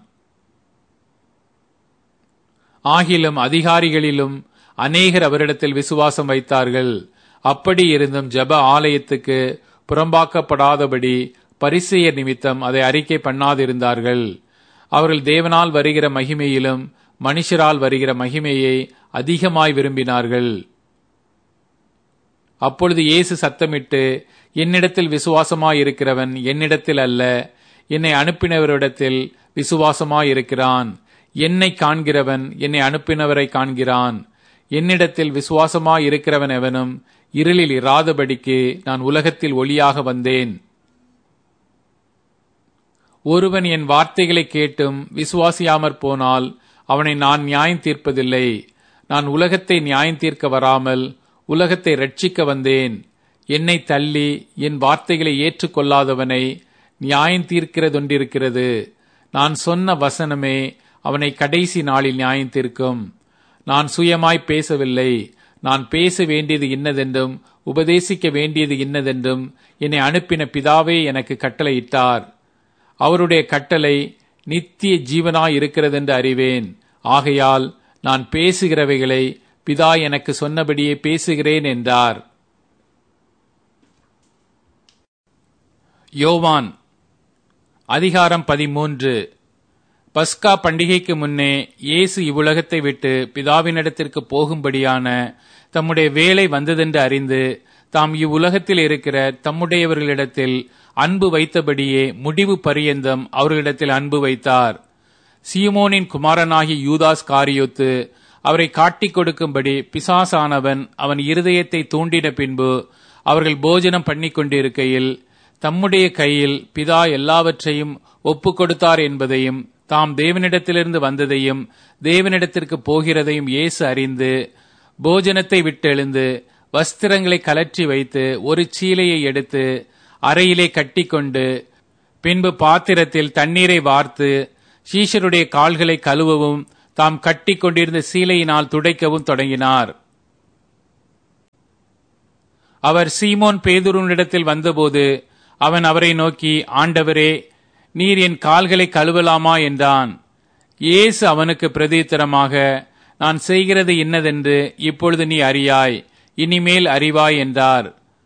Speaker 1: ஆகிலும் அதிகாரிகளிலும் அநேகர் அவரிடத்தில் விசுவாசம் வைத்தார்கள். அப்படி இருந்தும் ஜெப ஆலயத்துக்கு புறம்பாக்கப்படாதபடி பரிசேயர் நிமித்தம் அதை அறிக்கை பண்ணாதிருந்தார்கள். அவர்கள் தேவனால் வருகிற மகிமையிலும் மனுஷரால் வருகிற மகிமையை அதிகமாய் விரும்பினார்கள். அப்பொழுது இயேசு சத்தமிட்டு, என்னிடத்தில் விசுவாசமாயிருக்கிறவன் என்னிடத்தில் அல்ல, என்னை அனுப்பினவரிடத்தில் விசுவாசமாயிருக்கிறான். என்னை காண்கிறவன் என்னை அனுப்பினவரை காண்கிறான். என்னிடத்தில் விசுவாசமாயிருக்கிறவன் எவனும் இருளில் இராதபடிக்கு நான் உலகத்தில் ஒளியாக வந்தேன். ஒருவன் என் வார்த்தைகளை கேட்டும் விசுவாசியாமற் போனால் அவனை நான் நியாயம் தீர்ப்பதில்லை. நான் உலகத்தை நியாயம் தீர்க்க வராமல் உலகத்தை ரட்சிக்க வந்தேன். என்னை தள்ளி என் வார்த்தைகளை ஏற்றுக்கொள்ளாதவனை நியாயம் தீர்க்கிறதொன்றிருக்கிறது. நான் சொன்ன வசனமே அவனை கடைசி நாளில் நியாயம் தீர்க்கும். நான் சுயமாய் பேசவில்லை. நான் பேச வேண்டியது இன்னதென்றும் உபதேசிக்க வேண்டியது இன்னதென்றும் என்னை அனுப்பின பிதாவே எனக்கு கட்டளையிட்டார். அவருடைய கட்டளை நித்திய ஜீவனாய் இருக்கிறதென்று அறிவேன். ஆகையால் நான் பேசுகிறவைகளை பிதா எனக்கு சொன்னபடியே பேசுகிறேன் என்றார். யோவான் அதிகாரம் பதிமூன்று. பஸ்கா பண்டிகைக்கு முன்னே இயேசு இவ்வுலகத்தை விட்டு பிதாவினிடத்திற்கு போகும்படியான தம்முடைய வேலை வந்ததென்று அறிந்து தாம் இவ்வுலகத்தில் இருக்கிற தம்முடையவர்களிடத்தில் அன்பு வைத்தபடியே முடிவு பரியந்தம் அவர்களிடத்தில் அன்பு வைத்தார். சீமோனின் குமாரனாகிய யூதாஸ் காரியோத்து அவரை காட்டிக் கொடுக்கும்படி பிசாசானவன் அவன் இருதயத்தை தூண்டின பின்பு அவர்கள் போஜனம் பண்ணி கொண்டிருக்கையில் தம்முடைய கையில் பிதா எல்லாவற்றையும் ஒப்பு கொடுத்தார் என்பதையும் தாம் தேவனிடத்திலிருந்து வந்ததையும் தேவனிடத்திற்கு போகிறதையும் இயேசு அறிந்து போஜனத்தை விட்டெழுந்து வஸ்திரங்களை கலற்றி வைத்து ஒரு சீலையை எடுத்து அறையிலே கட்டிக்கொண்டு பின்பு பாத்திரத்தில் தண்ணீரை வார்த்து சீஷருடைய கால்களை கழுவவும் தாம் கட்டி கொண்டிருந்த சீலையினால் துடைக்கவும் தொடங்கினார். அவர் சீமோன் பேதுருவினிடத்தில் வந்தபோது அவன் அவரை நோக்கி, ஆண்டவரே, நீர் என் கால்களை கழுவலாமா என்றான். இயேசு அவனுக்கு பிரதியுத்தரமாக, நான் செய்கிறது இன்னதென்று இப்பொழுது நீ அறியாய், இனிமேல் அறிவாய் என்றார்.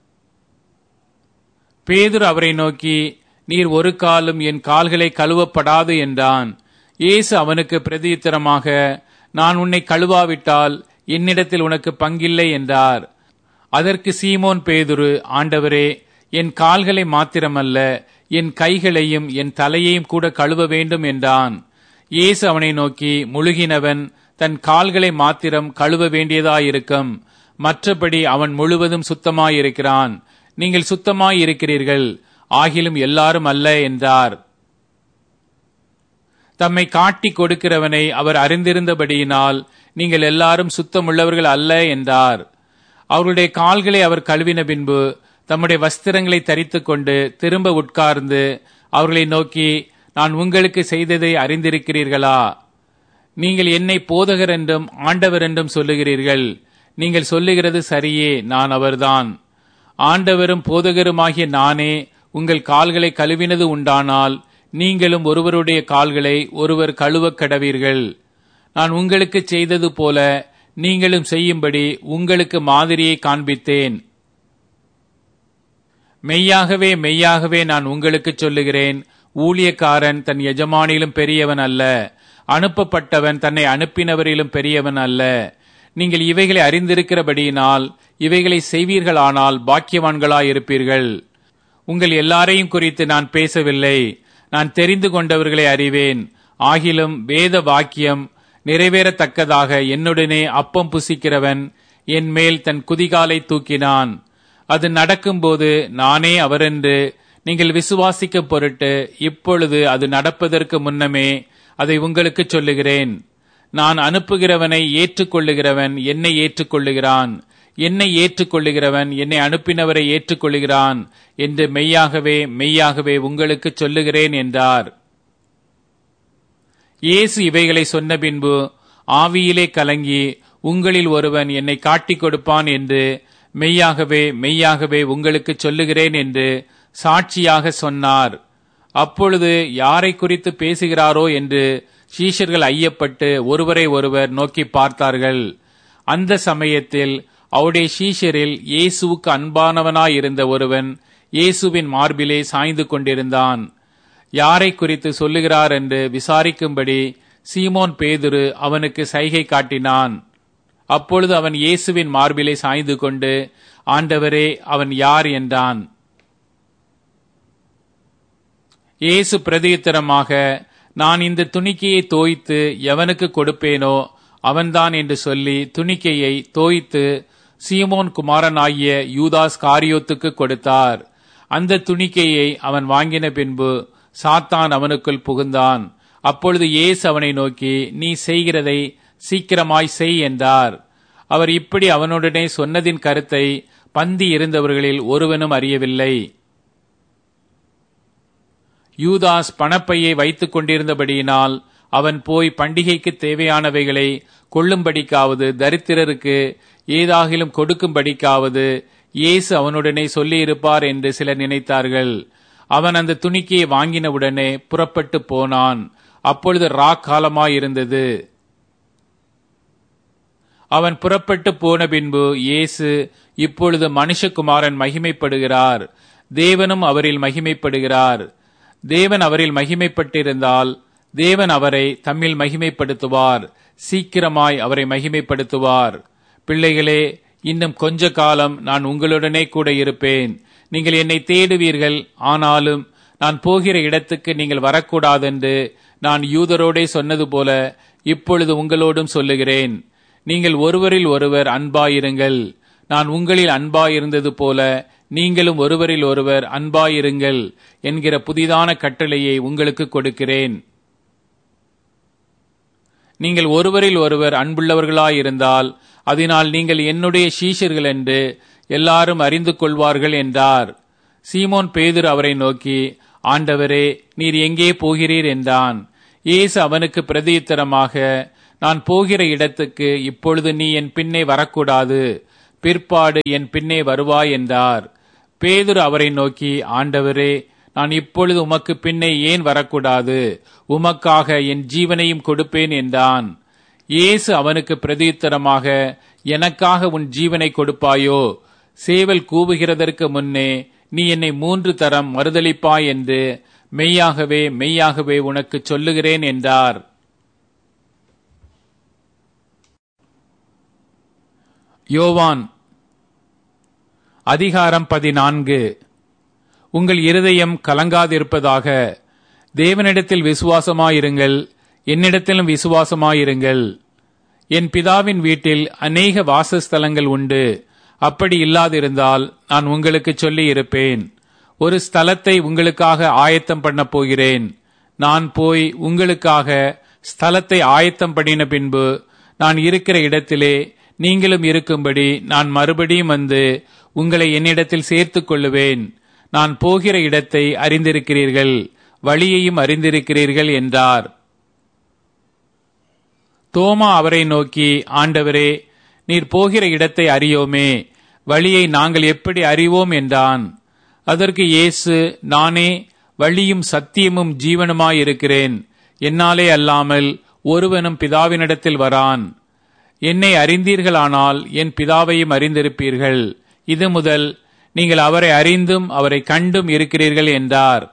Speaker 1: பேதுரு அவரை நோக்கி, நீர் ஒரு காலும் என் கால்களை கழுவப்படாது என்றான். இயேசு அவனுக்கு பிரதியுத்தரமாக, நான் உன்னை கழுவாவிட்டால் என்னிடத்தில் உனக்கு பங்கில்லை என்றார். அதற்கு சீமோன் பேதுரு, ஆண்டவரே, என் கால்களை மாத்திரமல்ல, என் கைகளையும் என் தலையையும் கூட கழுவ வேண்டும் என்றான். இயேசு அவனை நோக்கி, முழுகினவன் தன் கால்களை மாத்திரம் கழுவ வேண்டியதாயிருக்கும், மற்றபடி அவன் முழுவதும் சுத்தமாயிருக்கிறான். நீங்கள் சுத்தமாயிருக்கிறீர்கள், ஆகிலும் எல்லாரும் அல்ல என்றார். தம்மை காட்டி கொடுக்கிறவனை அவர் அறிந்திருந்தபடியினால் நீங்கள் எல்லாரும் சுத்தமுள்ளவர்கள் அல்ல என்றார். அவருடைய கால்களை அவர் கழுவின பின்பு தம்முடைய வஸ்திரங்களை தரித்துக் கொண்டு திரும்ப உட்கார்ந்து அவர்களை நோக்கி, நான் உங்களுக்கு செய்ததை அறிந்திருக்கிறீர்களா? நீங்கள் என்னை போதகர் என்றும் ஆண்டவர் என்றும் சொல்லுகிறீர்கள். நீங்கள் சொல்லுகிறது சரியே, நான் அவர்தான். ஆண்டவரும் போதகருமாகிய நானே உங்கள் கால்களை கழுவினது உண்டானால் நீங்களும் ஒருவருடைய கால்களை ஒருவர் கழுவக் கடவீர்கள். நான் உங்களுக்கு செய்தது போல நீங்களும் செய்யும்படி உங்களுக்கு மாதிரியை காண்பித்தேன். மெய்யாகவே மெய்யாகவே நான் உங்களுக்கு சொல்லுகிறேன், ஊழியக்காரன் தன் எஜமானிலும் பெரியவன் அல்ல, அனுப்பப்பட்டவன் தன்னை அனுப்பினவரிலும் பெரியவன் அல்ல. நீங்கள் இவைகளை அறிந்திருக்கிறபடியினால் இவைகளை செய்வீர்களானால் பாக்கியவான்களாயிருப்பீர்கள். உங்கள் எல்லாரையும் குறித்து நான் பேசவில்லை, நான் தெரிந்து கொண்டவர்களை அறிவேன். ஆகிலும் வேத வாக்கியம் நிறைவேறத்தக்கதாக என்னுடனே அப்பம் புசிக்கிறவன் என் மேல் தன் குதிகாலை தூக்கினான். அது நடக்கும்போது நானே அவரென்று நீங்கள் விசுவாசிக்க பொருட்டு இப்பொழுது அது நடப்பதற்கு முன்னமே அதை உங்களுக்கு சொல்லுகிறேன். நான் அனுப்புகிறவனை ஏற்றுக்கொள்ளுகிறவன் என்னை ஏற்றுக்கொள்ளுகிறான், என்னை ஏற்றுக்கொள்ளுகிறவன் என்னை அனுப்பினவரை ஏற்றுக்கொள்ளுகிறான் என்று மெய்யாகவே மெய்யாகவே உங்களுக்கு சொல்லுகிறேன் என்றார். இயேசு இவைகளை சொன்ன பின்பு ஆவியிலே கலங்கி, உங்களில் ஒருவன் என்னை காட்டிக் கொடுப்பான் என்று மெய்யாகவே மெய்யாகவே உங்களுக்கு சொல்லுகிறேன் என்று சாட்சியாக சொன்னார். அப்பொழுது யாரை குறித்து பேசுகிறாரோ என்று சீஷர்கள் ஐயப்பட்டு ஒருவரை ஒருவர் நோக்கி பார்த்தார்கள். அந்த சமயத்தில் அவருடைய சீஷரில் இயேசுவுக்கு அன்பானவனாயிருந்த ஒருவன் இயேசுவின் மார்பிலே சாய்ந்து கொண்டிருந்தான். யாரை குறித்து சொல்லுகிறார் என்று விசாரிக்கும்படி சீமோன் பேதுரு அவனுக்கு சைகை காட்டினான். அப்பொழுது அவன் இயேசுவின் மார்பிலே சாய்ந்து கொண்டு, ஆண்டவரே, அவன் யார் என்றான். இயேசு பிரதியுத்தரமாக, நான் இந்த துணிக்கையை தோய்த்து எவனுக்கு கொடுப்பேனோ அவன்தான் என்று சொல்லி துணிக்கையை தோய்த்து சீமோன் குமாரனாகிய யூதாஸ் காரியோத்துக்கு கொடுத்தார். அந்த துணிக்கையை அவன் வாங்கின பின்பு சாத்தான் அவனுக்குள் புகுந்தான். அப்பொழுது இயேசு அவனை நோக்கி, நீ செய்கிறதை சீக்கிரமாய் செய் என்றார். அவர் இப்படி அவனுடனே சொன்னதின் கருத்தை பந்தி இருந்தவர்களில் ஒருவனும் அறியவில்லை. யூதாஸ் பணப்பையை வைத்துக் கொண்டிருந்தபடியினால் அவன் போய் பண்டிகைக்கு தேவையானவைகளை கொள்ளும்படிக்காவது தரித்திரருக்கு ஏதாகிலும் கொடுக்கும்படிக்காவது இயேசு அவனுடனே சொல்லியிருப்பார் என்று சிலர் நினைத்தார்கள். அவன் அந்த துணிக்கையை வாங்கினவுடனே புறப்பட்டு போனான். அப்பொழுது ராக்காலமாயிருந்தது. அவன் புறப்பட்டு போன பின்பு இயேசு, இப்பொழுது மனுஷகுமாரன் மகிமைப்படுகிறார், தேவனும் அவரில் மகிமைப்படுகிறார். தேவன் அவரில் மகிமைப்பட்டிருந்தால் தேவன் அவரை தம்மில் மகிமைப்படுத்துவார், சீக்கிரமாய் அவரை மகிமைப்படுத்துவார். பிள்ளைகளே, இன்னும் கொஞ்ச காலம் நான் உங்களுடனே கூட இருப்பேன். நீங்கள் என்னை தேடுவீர்கள், ஆனாலும் நான் போகிற இடத்துக்கு நீங்கள் வரக்கூடாதென்று நான் யூதரோடே சொன்னது போல இப்பொழுது உங்களோடும் சொல்லுகிறேன். நீங்கள் ஒருவரில் ஒருவர் அன்பாயிருங்கள். நான் உங்களில் அன்பாயிருந்தது போல நீங்களும் ஒருவரில் ஒருவர் அன்பாயிருங்கள் என்கிற புதிதான கட்டளையை உங்களுக்கு கொடுக்கிறேன். நீங்கள் ஒருவரில் ஒருவர் அன்புள்ளவர்களாயிருந்தால் அதனால் நீங்கள் என்னுடைய சீஷர்கள் என்று எல்லாரும் அறிந்து கொள்வார்கள் என்றார். சீமோன் பேதுரு அவரை நோக்கி, ஆண்டவரே, நீர் எங்கே போகிறீர் என்றான். இயேசு அவனுக்கு பிரதியுத்தரமாக, நான் போகிற இடத்துக்கு இப்பொழுது நீ என் பின்னே வரக்கூடாது, பிற்பாடு என் பின்னே வருவாய் என்றார். பேதுரு அவரை நோக்கி, ஆண்டவரே, நான் இப்பொழுது உமக்கு பின்னே ஏன் வரக்கூடாது? உமக்காக என் ஜீவனையும் கொடுப்பேன் என்றான். இயேசு அவனுக்கு பிரதியுத்தரமாக, எனக்காக உன் ஜீவனை கொடுப்பாயோ? சேவல் கூவுகிறதற்கு முன்னே நீ என்னை மூன்று தரம் மறுதலிப்பாய் என்று மெய்யாகவே மெய்யாகவே உனக்கு சொல்லுகிறேன் என்றார். யோவான் அதிகாரம் பதினான்கு. உங்கள் இருதயம் கலங்காதிருப்பதாக. தேவனிடத்தில் விசுவாசமாயிருங்கள், என்னிடத்திலும் விசுவாசமாயிருங்கள். என் பிதாவின் வீட்டில் அநேக வாசஸ்தலங்கள் உண்டு. அப்படி இல்லாதிருந்தால் நான் உங்களுக்கு சொல்லி இருப்பேன். ஒரு ஸ்தலத்தை உங்களுக்காக ஆயத்தம் பண்ண போகிறேன். நான் போய் உங்களுக்காக ஸ்தலத்தை ஆயத்தம் பண்ணின பின்பு நான் இருக்கிற இடத்திலே நீங்களும் இருக்கும்படி நான் மறுபடியும் வந்து உங்களை என்னிடத்தில் சேர்த்துக் கொள்ளுவேன். நான் போகிற இடத்தை அறிந்திருக்கிறீர்கள், வழியையும் அறிந்திருக்கிறீர்கள் என்றார். தோமா அவரை நோக்கி, ஆண்டவரே, நீர் போகிற இடத்தை அறியோமே, வழியை நாங்கள் எப்படி அறிவோம் என்றான். அதற்கு இயேசு, நானே வழியும் சத்தியமும் ஜீவனுமாயிருக்கிறேன். என்னாலே அல்லாமல் ஒருவனும் பிதாவினிடத்தில் வரான். என்னை அறிந்தீர்களானால் என் பிதாவையும் அறிந்திருப்பீர்கள். இது முதல் நீங்கள் அவரை அறிந்தும் அவரை கண்டும் இருக்கிறீர்கள் என்றார்.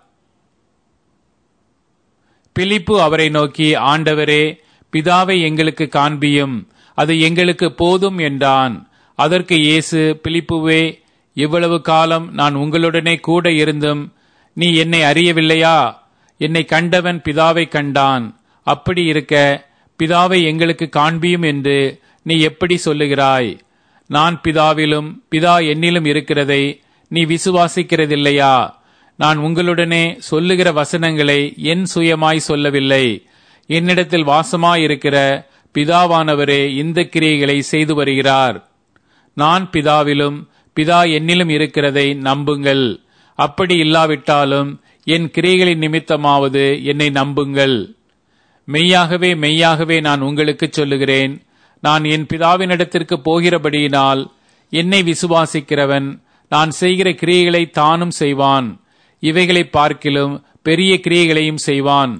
Speaker 1: பிலிப்பு அவரை நோக்கி, ஆண்டவரே, பிதாவை எங்களுக்கு காண்பியும், அது எங்களுக்கு போதும் என்றான். அதற்கு இயேசு, பிலிப்புவே, இவ்வளவு காலம் நான் உங்களுடனே கூட இருந்தும் நீ என்னை அறியவில்லையா? என்னை கண்டவன் பிதாவை கண்டான். அப்படி இருக்க பிதாவை எங்களுக்கு காண்பியும் என்று நீ எப்படி சொல்லுகிறாய்? நான் பிதாவிலும் பிதா என்னிலும் இருக்கிறதை நீ விசுவாசிக்கிறதில்லையா? நான் உங்களுடனே சொல்லுகிற வசனங்களை என் சுயமாய் சொல்லவில்லை. என்னிடத்தில் வாசமாயிருக்கிற பிதாவானவரே இந்த கிரியைகளை செய்து வருகிறார். நான் பிதாவிலும் பிதா என்னிலும் இருக்கிறதை நம்புங்கள். அப்படி இல்லாவிட்டாலும் என் கிரியைகளின் நிமித்தமாவது என்னை நம்புங்கள். மெய்யாகவே மெய்யாகவே நான் உங்களுக்கு சொல்லுகிறேன், நான் என் பிதாவினிடத்திற்கு போகிறபடியினால் என்னை விசுவாசிக்கிறவன் நான் செய்கிற கிரியைகளை தானும் செய்வான், இவைகளை பார்க்கிலும் பெரிய கிரியைகளையும் செய்வான்.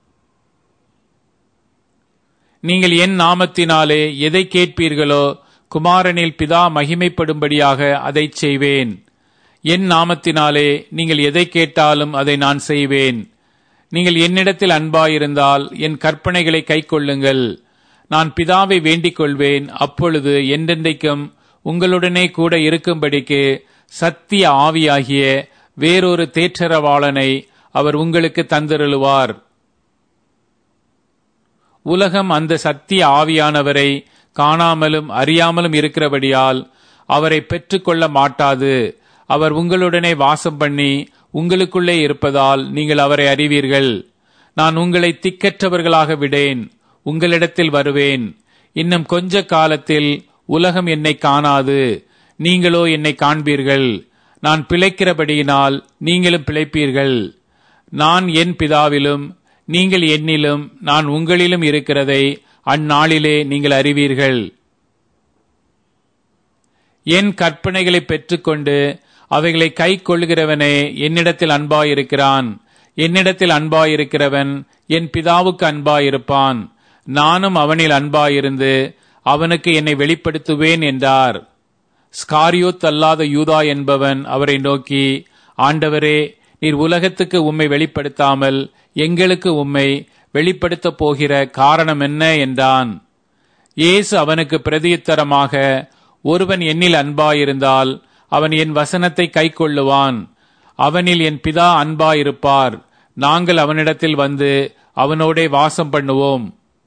Speaker 1: நீங்கள் என் நாமத்தினாலே எதை கேட்பீர்களோ குமாரனில் பிதா மகிமைப்படும்படியாக அதை செய்வேன். என் நாமத்தினாலே நீங்கள் எதை கேட்டாலும் அதை நான் செய்வேன். நீங்கள் என்னிடத்தில் அன்பாயிருந்தால் என் கற்பனைகளை கைக்கொள்ளுங்கள். நான் பிதாவை வேண்டிக் கொள்வேன், அப்பொழுது என்றென்றைக்கும் உங்களுடனே கூட இருக்கும்படிக்கு சத்திய ஆவியாகிய வேறொரு தேற்றரவாளனை அவர் உங்களுக்கு தந்தருளுவார். உலகம் அந்த சத்திய ஆவியானவரை காணாமலும் அறியாமலும் இருக்கிறபடியால் அவரை பெற்றுக்கொள்ள மாட்டாது. அவர் உங்களுடனே வாசம் பண்ணி உங்களுக்குள்ளே இருப்பதால் நீங்கள் அவரை அறிவீர்கள். நான் உங்களை திக்கற்றவர்களாக விடேன், உங்களிடத்தில் வருவேன். இன்னும் கொஞ்ச காலத்தில் உலகம் என்னை காணாது, நீங்களோ என்னை காண்பீர்கள். நான் பிழைக்கிறபடியினால் நீங்களும் பிழைப்பீர்கள். நான் என் பிதாவிலும் நீங்கள் என்னிலும் நான் உங்களிலும் இருக்கிறதை அந்நாளிலே நீங்கள் அறிவீர்கள். என் கற்பனைகளை பெற்றுக்கொண்டு அவைகளை கை கொள்ளுகிறவனே என்னிடத்தில் அன்பாயிருக்கிறான். என்னிடத்தில் அன்பாயிருக்கிறவன் என் பிதாவுக்கு அன்பாயிருப்பான். நானும் அவனில் அன்பாயிருந்து அவனுக்கு என்னை வெளிப்படுத்துவேன் என்றார். ஸ்காரியோத் அல்லாத யூதா என்பவன் அவரை நோக்கி, ஆண்டவரே, நீர் உலகத்துக்கு உம்மை வெளிப்படுத்தாமல் எங்களுக்கு உம்மை வெளிப்படுத்தப் போகிற காரணம் என்ன என்றான். இயேசு அவனுக்கு பிரதியுத்தரமாக, ஒருவன் என்னில் அன்பாயிருந்தால் அவன் என் வசனத்தை கைக்கொள்ளுவான். அவனில் என் பிதா அன்பாயிருப்பார். நாங்கள் அவனிடத்தில் வந்து அவனோடே வாசம் பண்ணுவோம்.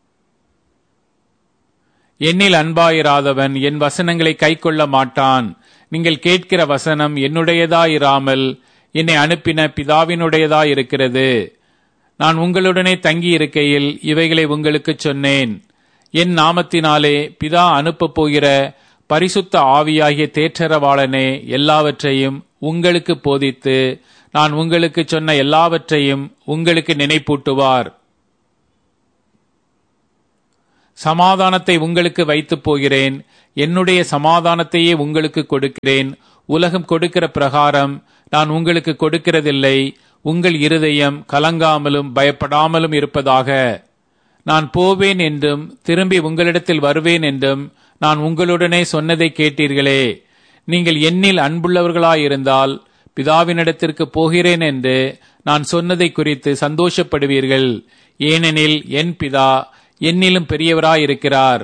Speaker 1: என்னில் அன்பாயிராதவன் என் வசனங்களை கைக்கொள்ள மாட்டான். நீங்கள் கேட்கிற வசனம் என்னுடையதாயிராமல் என்னை அனுப்பின பிதாவினுடையதாயிருக்கிறது. நான் உங்களுடனே தங்கி இருக்கையில் இவைகளை உங்களுக்கு சொன்னேன். என் நாமத்தினாலே பிதா அனுப்பப் போகிற பரிசுத்த ஆவியாகிய தேற்றரவாளனே எல்லாவற்றையும் உங்களுக்கு போதித்து நான் உங்களுக்கு சொன்ன எல்லாவற்றையும் உங்களுக்கு நினைப்பூட்டுவார். சமாதானத்தை உங்களுக்கு வைத்துப் போகிறேன், என்னுடைய சமாதானத்தையே உங்களுக்கு கொடுக்கிறேன். உலகம் கொடுக்கிற பிரகாரம் நான் உங்களுக்கு கொடுக்கிறதில்லை. உங்கள் இருதயம் கலங்காமலும் பயப்படாமலும் இருப்பதாக. நான் போவேன் என்றும் திரும்பி உங்களிடத்தில் வருவேன் என்றும் நான் உங்களுடனே சொன்னதை கேட்டீர்களே. நீங்கள் என்னில் அன்புள்ளவர்களாயிருந்தால் பிதாவினிடத்திற்கு போகிறேன் என்று நான் சொன்னதை குறித்து சந்தோஷப்படுவீர்கள். ஏனெனில் என் பிதா என்னிலும் பெரியவராயிருக்கிறார்.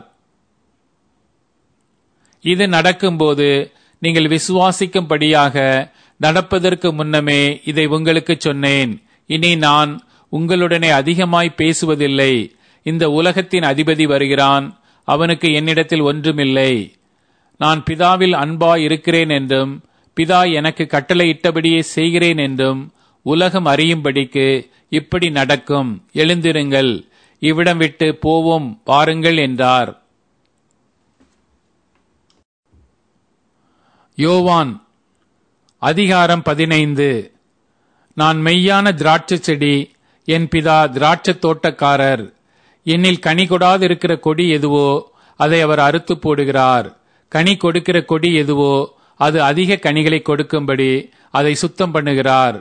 Speaker 1: இது நடக்கும்போது நீங்கள் விசுவாசிக்கும்படியாக நடப்பதற்கு முன்னமே இதை உங்களுக்கு சொன்னேன். இனி நான் உங்களுடனே அதிகமாய் பேசுவதில்லை. இந்த உலகத்தின் அதிபதி வருகிறான், அவனுக்கு என்னிடத்தில் ஒன்றுமில்லை. நான் பிதாவில் அன்பாய் இருக்கிறேன் என்றும் பிதா எனக்கு கட்டளையிட்டபடியே செய்கிறேன் என்றும் உலகம் அறியும்படிக்கு இப்படி நடக்கும். எழுந்திருங்கள், இவ்விடம் விட்டு போவோம் வாருங்கள் என்றார். யோவான் அதிகாரம் பதினைந்து. நான் மெய்யான திராட்சை செடி, என் பிதா திராட்சை தோட்டக்காரர். என்னில் கனி கொடாதிருக்கிற கொடி எதுவோ அதை அவர் அறுத்து போடுகிறார். கனி கொடுக்கிற கொடி எதுவோ அது அதிக கனிகளை கொடுக்கும்படி அதை சுத்தம் பண்ணுகிறார்.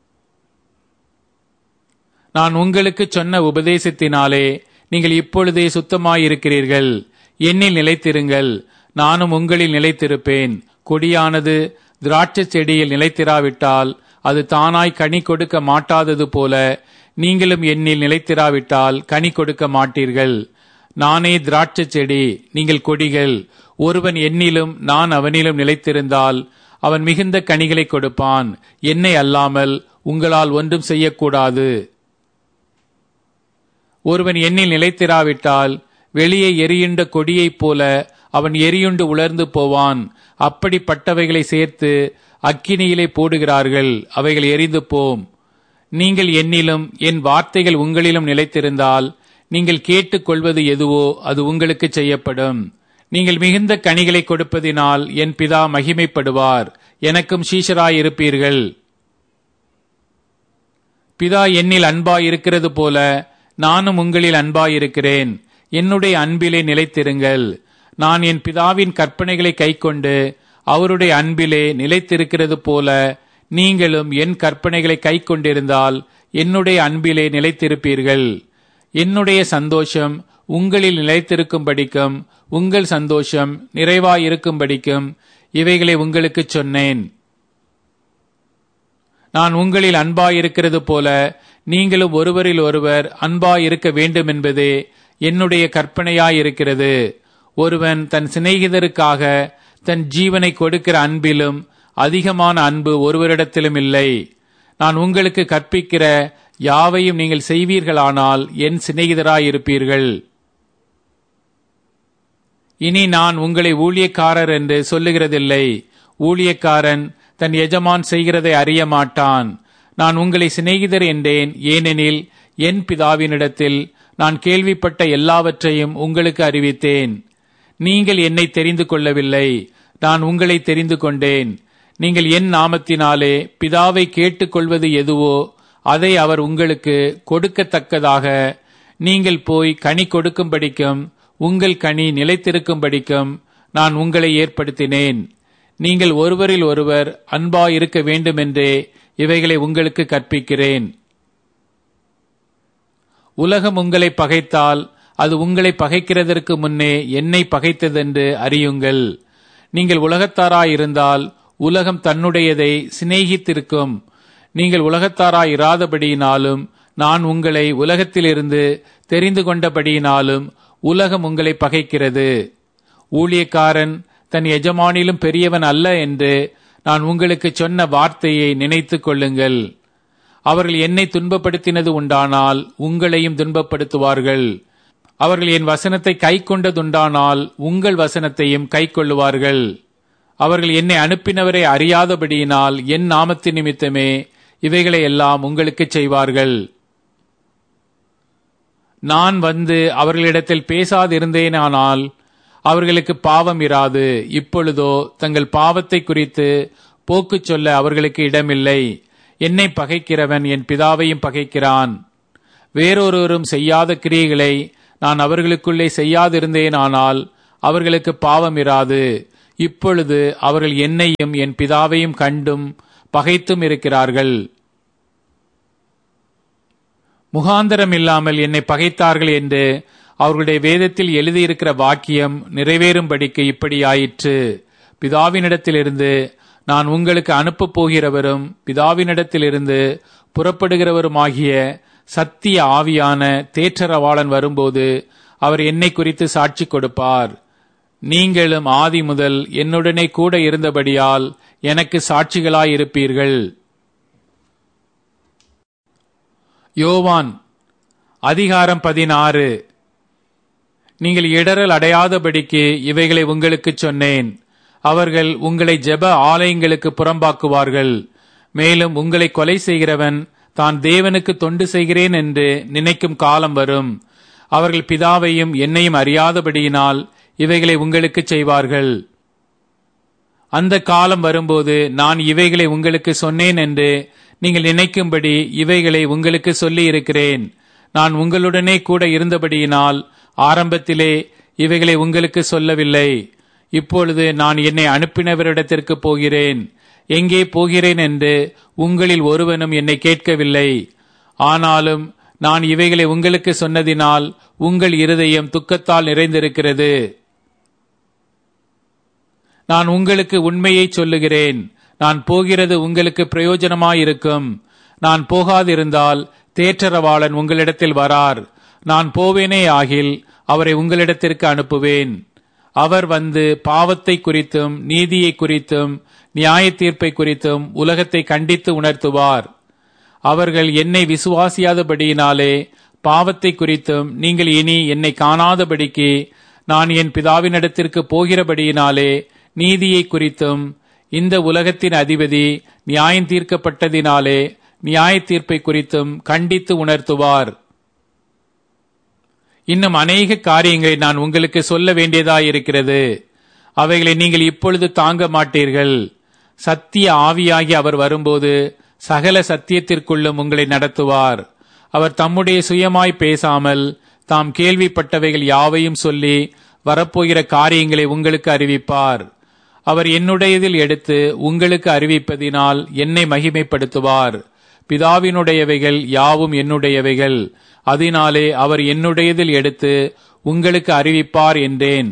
Speaker 1: நான் உங்களுக்கு சொன்ன உபதேசத்தினாலே நீங்கள் இப்பொழுதே சுத்தமாயிருக்கிறீர்கள். என்னில் நிலைத்திருங்கள், நானும் உங்களில் நிலைத்திருப்பேன். கொடியானது திராட்சை செடியில் நிலைத்திராவிட்டால் அது தானாய் கனி கொடுக்க மாட்டாதது போல நீங்களும் என்னில் நிலைத்திராவிட்டால் கனி கொடுக்க மாட்டீர்கள். நானே திராட்சை செடி, நீங்கள் கொடிகள். ஒருவன் என்னிலும் நான் அவனிலும் நிலைத்திருந்தால் அவன் மிகுந்த கனிகளை கொடுப்பான். என்னை அல்லாமல் உங்களால் ஒன்றும் செய்யக்கூடாது. ஒருவன் என்னில் நிலைத்திராவிட்டால் வெளியே எரியுண்ட கொடியைப் போல அவன் எரியுண்டு உலர்ந்து போவான். அப்படிப்பட்டவைகளை சேர்த்து அக்கினியிலே போடுகிறார்கள், அவைகள் எரிந்து போம். நீங்கள் என்னிலும் என் வார்த்தைகள் உங்களிலும் நிலைத்திருந்தால் நீங்கள் கேட்டுக்கொள்வது எதுவோ அது உங்களுக்கு செய்யப்படும். நீங்கள் மிகுந்த கனிகளை கொடுப்பதினால் என் பிதா மகிமைப்படுவார், எனக்கும் சீஷராயிருப்பீர்கள். பிதா என்னில் அன்பாயிருக்கிறது போல நானும் உங்களில் அன்பாயிருக்கிறேன். என்னுடைய அன்பிலே நிலைத்திருங்கள். நான் என் பிதாவின் கற்பனைகளை கைக்கொண்டு அவருடைய அன்பிலே நிலைத்திருக்கிறது போல நீங்களும் என் கற்பனைகளை கைக்கொண்டிருந்தால் என்னுடைய அன்பிலே நிலைத்திருப்பீர்கள். என்னுடைய சந்தோஷம் உங்களில் நிலைத்திருக்கும்படிக்கும் உங்கள் சந்தோஷம் நிறைவாயிருக்கும்படிக்கும் இவைகளை உங்களுக்கு சொன்னேன். நான் உங்களில் அன்பாயிருக்கிறது போல நீங்களும் ஒருவரில் ஒருவர் அன்பாயிருக்க வேண்டும் என்பதே என்னுடைய கற்பனையாயிருக்கிறது. ஒருவன் தன் சிநேகிதருக்காக தன் ஜீவனை கொடுக்கிற அன்பிலும் அதிகமான அன்பு ஒருவரிடத்திலும் இல்லை. நான் உங்களுக்கு கற்பிக்கிற யாவையும் நீங்கள் செய்வீர்களானால் என் சிநேகிதராயிருப்பீர்கள். இனி நான் உங்களை ஊழியக்காரர் என்று சொல்லுகிறதில்லை. ஊழியக்காரன் தன் எஜமான் செய்கிறதை அறிய மாட்டான். நான் உங்களை சிநேகிதர் என்றேன், ஏனெனில் என் பிதாவினிடத்தில் நான் கேள்விப்பட்ட எல்லாவற்றையும் உங்களுக்கு அறிவித்தேன். நீங்கள் என்னை தெரிந்து கொள்ளவில்லை, நான் உங்களை தெரிந்து கொண்டேன். நீங்கள் என் நாமத்தினாலே பிதாவை கேட்டுக்கொள்வது எதுவோ அதை அவர் உங்களுக்கு கொடுக்கத்தக்கதாக நீங்கள் போய் கனி கொடுக்கும்படிக்கும் உங்கள் கனி நிலைத்திருக்கும்படிக்கும் நான் உங்களை ஏற்படுத்தினேன். நீங்கள் ஒருவரில் ஒருவர் அன்பாயிருக்க வேண்டுமென்றே இவைகளை உங்களுக்கு கற்பிக்கிறேன். உலகம் உங்களை பகைத்தால் அது உங்களை பகைக்கிறதற்கு முன்னே என்னை பகைத்ததென்று அறியுங்கள். நீங்கள் உலகத்தாராயிருந்தால் உலகம் தன்னுடையதை சிநேகித்திருக்கும். நீங்கள் உலகத்தாராயிராதபடியினாலும் நான் உங்களை உலகத்திலிருந்து தெரிந்து கொண்டபடியினாலும் உலகம் உங்களை பகைக்கிறது. ஊழியக்காரன் தன் எஜமானிலும் பெரியவன் அல்ல என்று நான் உங்களுக்கு சொன்ன வார்த்தையை நினைத்து கொள்ளுங்கள். அவர்கள் என்னை துன்பப்படுத்தினது உண்டானால் உங்களையும் துன்பப்படுத்துவார்கள். அவர்கள் என் வசனத்தை கை கொண்டதுண்டானால் உங்கள் வசனத்தையும் கை கொள்ளுவார்கள். அவர்கள் என்னை அனுப்பினவரை அறியாதபடியினால் என் நாமத்து நிமித்தமே இவைகளை எல்லாம் உங்களுக்கு செய்வார்கள். நான் வந்து அவர்களிடத்தில் பேசாதிருந்தேனானால் அவர்களுக்கு பாவம் இராது. இப்பொழுதோ தங்கள் பாவத்தை குறித்து போக்கு சொல்ல அவர்களுக்கு இடமில்லை. என்னை பகைக்கிறவன் என் பிதாவையும் பகைக்கிறான். வேறொருவரும் செய்யாத கிரியைகளை நான் அவர்களுக்குள்ளே செய்யாதிருந்தேனானால் அவர்களுக்கு பாவம் இராது. இப்பொழுது அவர்கள் என்னையும் என் பிதாவையும் கண்டும் பகைத்தும் இருக்கிறார்கள். முகாந்தரம் இல்லாமல் என்னை பகைத்தார்கள் என்று அவர்களுடைய வேதத்தில் எழுதியிருக்கிற வாக்கியம் நிறைவேறும்படிக்கு இப்படி ஆயிற்று. பிதாவினிடத்திலிருந்து நான் உங்களுக்கு அனுப்பப் போகிறவரும் பிதாவினிடத்திலிருந்து புறப்படுகிறவருமாகிய சத்திய ஆவியான தேற்றரவாளன் வரும்போது அவர் என்னை குறித்து சாட்சி கொடுப்பார். நீங்களும் ஆதி முதல் என்னுடனே கூட இருந்தபடியால் எனக்கு சாட்சிகளாயிருப்பீர்கள். யோவான் அதிகாரம் பதினாறு. நீங்கள் இடறல் அடையாதபடிக்கு இவைகளை உங்களுக்கு சொன்னேன். அவர்கள் உங்களை ஜெப ஆலயங்களுக்கு புறம்பாக்குவார்கள். மேலும் உங்களை கொலை செய்கிறவன் தான் தேவனுக்கு தொண்டு செய்கிறேன் என்று நினைக்கும் காலம் வரும். அவர்கள் பிதாவையும் என்னையும் அறியாதபடியினால் இவைகளை உங்களுக்கு செய்வார்கள். அந்த காலம் வரும்போது நான் இவைகளை உங்களுக்கு சொன்னேன் என்று நீங்கள் நினைக்கும்படி இவைகளை உங்களுக்கு சொல்லி இருக்கிறேன். நான் உங்களுடனே கூட இருந்தபடியினால் ஆரம்பத்திலே இவைகளை உங்களுக்கு சொல்லவில்லை. இப்பொழுது நான் என்னை அனுப்பினவரிடத்திற்கு போகிறேன். எங்கே போகிறேன் என்று உங்களில் ஒருவனும் என்னை கேட்கவில்லை. ஆனாலும் நான் இவைகளை உங்களுக்கு சொன்னதினால் உங்கள் இருதயம் துக்கத்தால் நிறைந்திருக்கிறது. நான் உங்களுக்கு உண்மையை சொல்லுகிறேன். நான் போகிறது உங்களுக்கு பிரயோஜனமாயிருக்கும். நான் போகாதிருந்தால் தேற்றரவாளன் உங்களிடத்தில் வரார். நான் போவேனே ஆகில் அவரை உங்களிடத்திற்கு அனுப்புவேன். அவர் வந்து பாவத்தை குறித்தும் நீதியை குறித்தும் நியாய தீர்ப்பை குறித்தும் உலகத்தை கண்டித்து உணர்த்துவார். அவர்கள் என்னை விசுவாசியாதபடியினாலே பாவத்தை குறித்தும் நீங்கள் இனி என்னை காணாதபடிக்கு நான் என் பிதாவினிடத்திற்கு போகிறபடியினாலே நீதியை குறித்தும் இந்த உலகத்தின் அதிபதி நியாயம் தீர்க்கப்பட்டதினாலே நியாய தீர்ப்பை குறித்தும் கண்டித்து உணர்த்துவார். இன்னும் அநேக காரியங்களை நான் உங்களுக்கு சொல்ல வேண்டியதாயிருக்கிறது. அவைகளை நீங்கள் இப்பொழுது தாங்க மாட்டீர்கள். சத்திய ஆவியாகி அவர் வரும்போது சகல சத்தியத்திற்குள்ளும் உங்களை நடத்துவார். அவர் தம்முடைய சுயமாய் பேசாமல் தாம் கேள்விப்பட்டவைகள் யாவையும் சொல்லி வரப்போகிற காரியங்களை உங்களுக்கு அறிவிப்பார். அவர் என்னுடையதில் எடுத்து உங்களுக்கு அறிவிப்பதினால் என்னை மகிமைப்படுத்துவார். பிதாவினுடையவைகள் யாவும் என்னுடையவைகள். அதனாலே அவர் என்னுடையதில் எடுத்து உங்களுக்கு அறிவிப்பார் என்றேன்.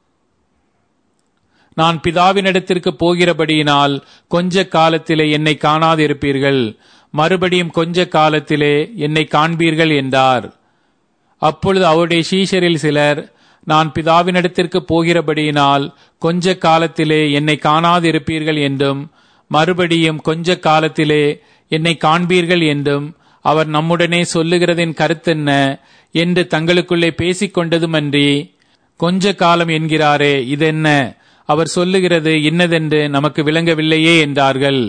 Speaker 1: நான் பிதாவினிடத்திற்கு போகிறபடியினால் கொஞ்ச காலத்திலே என்னை காணாதிருப்பீர்கள், மறுபடியும் கொஞ்ச காலத்திலே என்னை காண்பீர்கள் என்றார். அப்பொழுது அவருடைய சீஷரில் சிலர், நான் பிதாவினிடத்திற்கு போகிறபடியினால் கொஞ்ச காலத்திலே என்னை காணாதிருப்பீர்கள் என்றும் மறுபடியும் கொஞ்ச காலத்திலே என்னை காண்பீர்கள் என்றும் அவர் நம்முடனே சொல்லுகிறதின் கருத்தென்ன என்று தங்களுக்குள்ளே பேசிக்கொண்டதுமன்றி, கொஞ்ச காலம் என்கிறாரே, இதென்ன? அவர் சொல்லுகிறது இன்னதென்று நமக்கு விளங்கவில்லையே என்றார்கள்.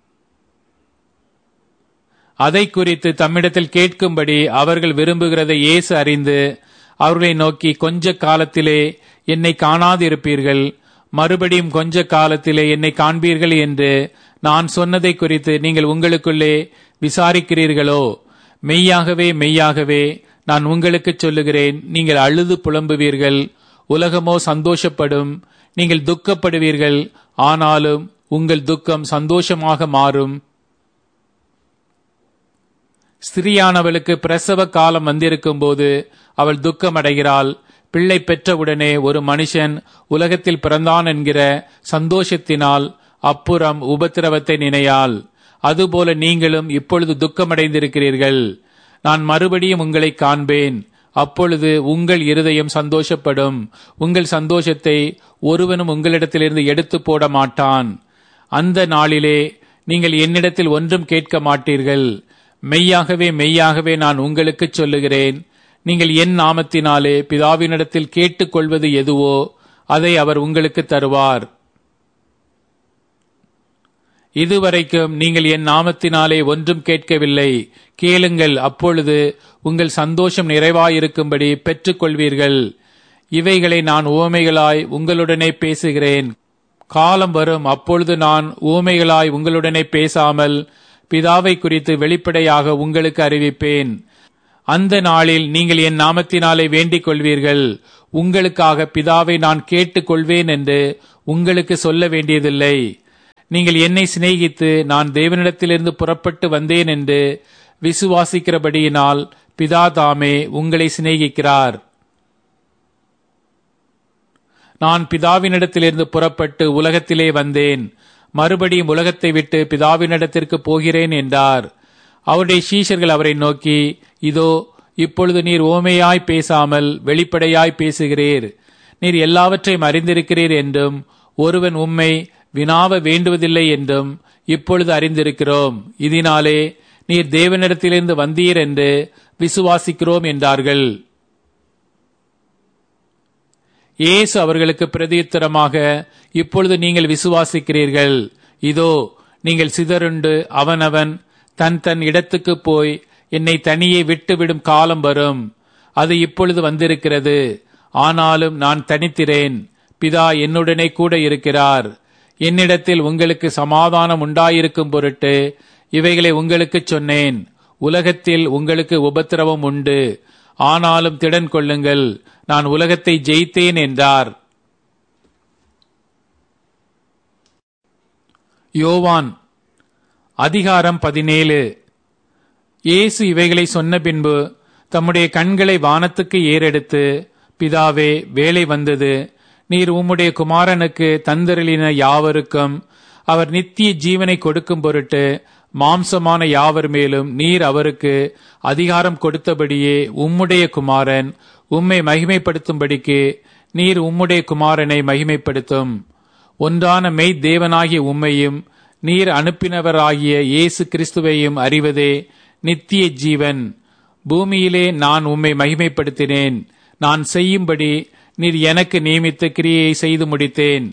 Speaker 1: அதை குறித்து தம்மிடத்தில் கேட்கும்படி அவர்கள் விரும்புகிறதை இயேசு அறிந்து அவர்களை நோக்கி, கொஞ்ச காலத்திலே என்னை காணாதிருப்பீர்கள், மறுபடியும் கொஞ்ச காலத்திலே என்னை காண்பீர்கள் என்று நான் சொன்னதை குறித்து நீங்கள் உங்களுக்குள்ளே விசாரிக்கிறீர்களோ? மெய்யாகவே மெய்யாகவே நான் உங்களுக்கு சொல்லுகிறேன், நீங்கள் அழுது புலம்புவீர்கள், உலகமோ சந்தோஷப்படும். நீங்கள் துக்கப்படுவீர்கள், ஆனாலும் உங்கள் துக்கம் சந்தோஷமாக மாறும். ஸ்திரியானவளுக்கு பிரசவ காலம் வந்திருக்கும் போது அவள் துக்கமடைகிறாள். பிள்ளை பெற்றவுடனே ஒரு மனுஷன் உலகத்தில் பிறந்தான் என்கிற சந்தோஷத்தினால் அப்புறம் உபத்திரவத்தை நினையாள். அதுபோல நீங்களும் இப்பொழுது துக்கமடைந்திருக்கிறீர்கள். நான் மறுபடியும் உங்களை காண்பேன். அப்பொழுது உங்கள் இருதயம் சந்தோஷப்படும். உங்கள் சந்தோஷத்தை ஒருவனும் உங்களிடத்திலிருந்து எடுத்து போட மாட்டான். அந்த நாளிலே நீங்கள் என்னிடத்தில் ஒன்றும் கேட்க மாட்டீர்கள். மெய்யாகவே மெய்யாகவே நான் உங்களுக்கு சொல்லுகிறேன், நீங்கள் என் நாமத்தினாலே பிதாவினிடத்தில் கேட்டுக்கொள்வது எதுவோ அதை அவர் உங்களுக்கு தருவார். இதுவரைக்கும் நீங்கள் என் நாமத்தினாலே ஒன்றும் கேட்கவில்லை. கேளுங்கள், அப்பொழுது உங்கள் சந்தோஷம் நிறைவாயிருக்கும்படி பெற்றுக்கொள்வீர்கள். இவைகளை நான் உவமைகளாய் உங்களுடனே பேசுகிறேன். காலம் வரும், அப்பொழுது நான் உவமைகளாய் உங்களுடனே பேசாமல் பிதாவை குறித்து வெளிப்படையாக உங்களுக்கு அறிவிப்பேன். அந்த நாளில் நீங்கள் என் நாமத்தினாலே வேண்டிக் கொள்வீர்கள். உங்களுக்காக பிதாவை நான் கேட்டுக் கொள்வேன் என்று உங்களுக்கு சொல்ல வேண்டியதில்லை. நீங்கள் என்னை சிநேகித்து நான் தேவனிடத்திலிருந்து புறப்பட்டு வந்தேன் என்று விசுவாசிக்கிறபடியினால் பிதா தாமே உங்களை சிநேகிக்கிறார். நான் பிதாவினிடத்திலிருந்து புறப்பட்டு உலகத்திலே வந்தேன், மறுபடியும் உலகத்தை விட்டு பிதாவினிடத்திற்கு போகிறேன் என்றார். அவருடைய சீஷர்கள் அவரை நோக்கி, இதோ இப்பொழுது நீர் ஓமையாய் பேசாமல் வெளிப்படையாய் பேசுகிறீர். நீர் எல்லாவற்றையும் அறிந்திருக்கிறீர் என்றும் ஒருவன் உம்மை வினாவ வேண்டுவதில்லை என்றும் இப்பொழுது அறிந்திருக்கிறோம். இதனாலே நீர் தேவனிடத்திலிருந்து வந்தீர் என்று விசுவாசிக்கிறோம் என்றார்கள். இயேசு அவர்களுக்கு பிரதியுத்தரமாக, இப்பொழுது நீங்கள் விசுவாசிக்கிறீர்கள். இதோ நீங்கள் சிதறுண்டு அவனவன் தன் தன் இடத்துக்கு போய் என்னை தனியே விட்டுவிடும் காலம் வரும். அது இப்பொழுது வந்திருக்கிறது. ஆனாலும் நான் தனித்திரேன், பிதா என்னுடனே கூட இருக்கிறார். என்னிடத்தில் உங்களுக்கு சமாதானம் உண்டாயிருக்கும் பொருட்டு இவைகளை உங்களுக்கு சொன்னேன். உலகத்தில் உங்களுக்கு உபத்திரவம் உண்டு, ஆனாலும் திடன் கொள்ளுங்கள், நான் உலகத்தை ஜெயித்தேன் என்றார். யோவான் அதிகாரம் பதினேழு. இயேசு இவைகளை சொன்ன பின்பு தம்முடைய கண்களை வானத்துக்கு ஏறெடுத்து, பிதாவே, வேலை வந்தது. நீர் உம்முடைய குமாரனுக்கு தந்தருளின யாவருக்கும் அவர் நித்திய ஜீவனை கொடுக்கும் பொருட்டு மாம்சமான யாவர் மேலும் நீர் அவருக்கு அதிகாரம் கொடுத்தபடியே உம்முடைய குமாரன் உம்மை மகிமைப்படுத்தும்படிக்கு நீர் உம்முடைய குமாரனை மகிமைப்படுத்தும். ஒன்றான மெய் தேவனாகிய உம்மையும் நீர் அனுப்பினவராகிய இயேசு கிறிஸ்துவையும் அறிவதே நித்திய ஜீவன். பூமியிலே நான் உம்மை மகிமைப்படுத்தினேன். நான் செய்யும்படி நீர் எனக்கு நியமித்த கிரியை செய்து முடித்தேன்.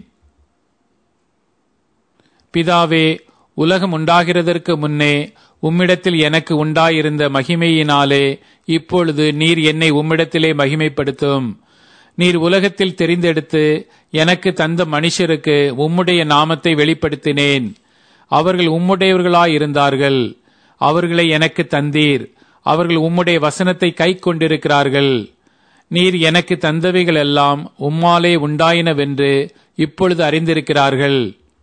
Speaker 1: பிதாவே, உலகம் உண்டாகிறதற்கு முன்னே உம்மிடத்தில் எனக்கு உண்டாயிருந்த மகிமையினாலே இப்பொழுது நீர் என்னை உம்மிடத்திலே மகிமைப்படுத்தும். நீர் உலகத்தில் தெரிந்தெடுத்து எனக்கு தந்த மனுஷருக்கு உம்முடைய நாமத்தை வெளிப்படுத்தினேன். அவர்கள் உம்முடையவர்களாயிருந்தார்கள். அவர்களை எனக்கு தந்தீர். அவர்கள் உம்முடைய வசனத்தை கை கொண்டிருக்கிறார்கள். நீர் எனக்கு தந்தவைகள் எல்லாம் உம்மாலே உண்டாயினவென்று இப்பொழுது அறிந்திருக்கிறார்கள்.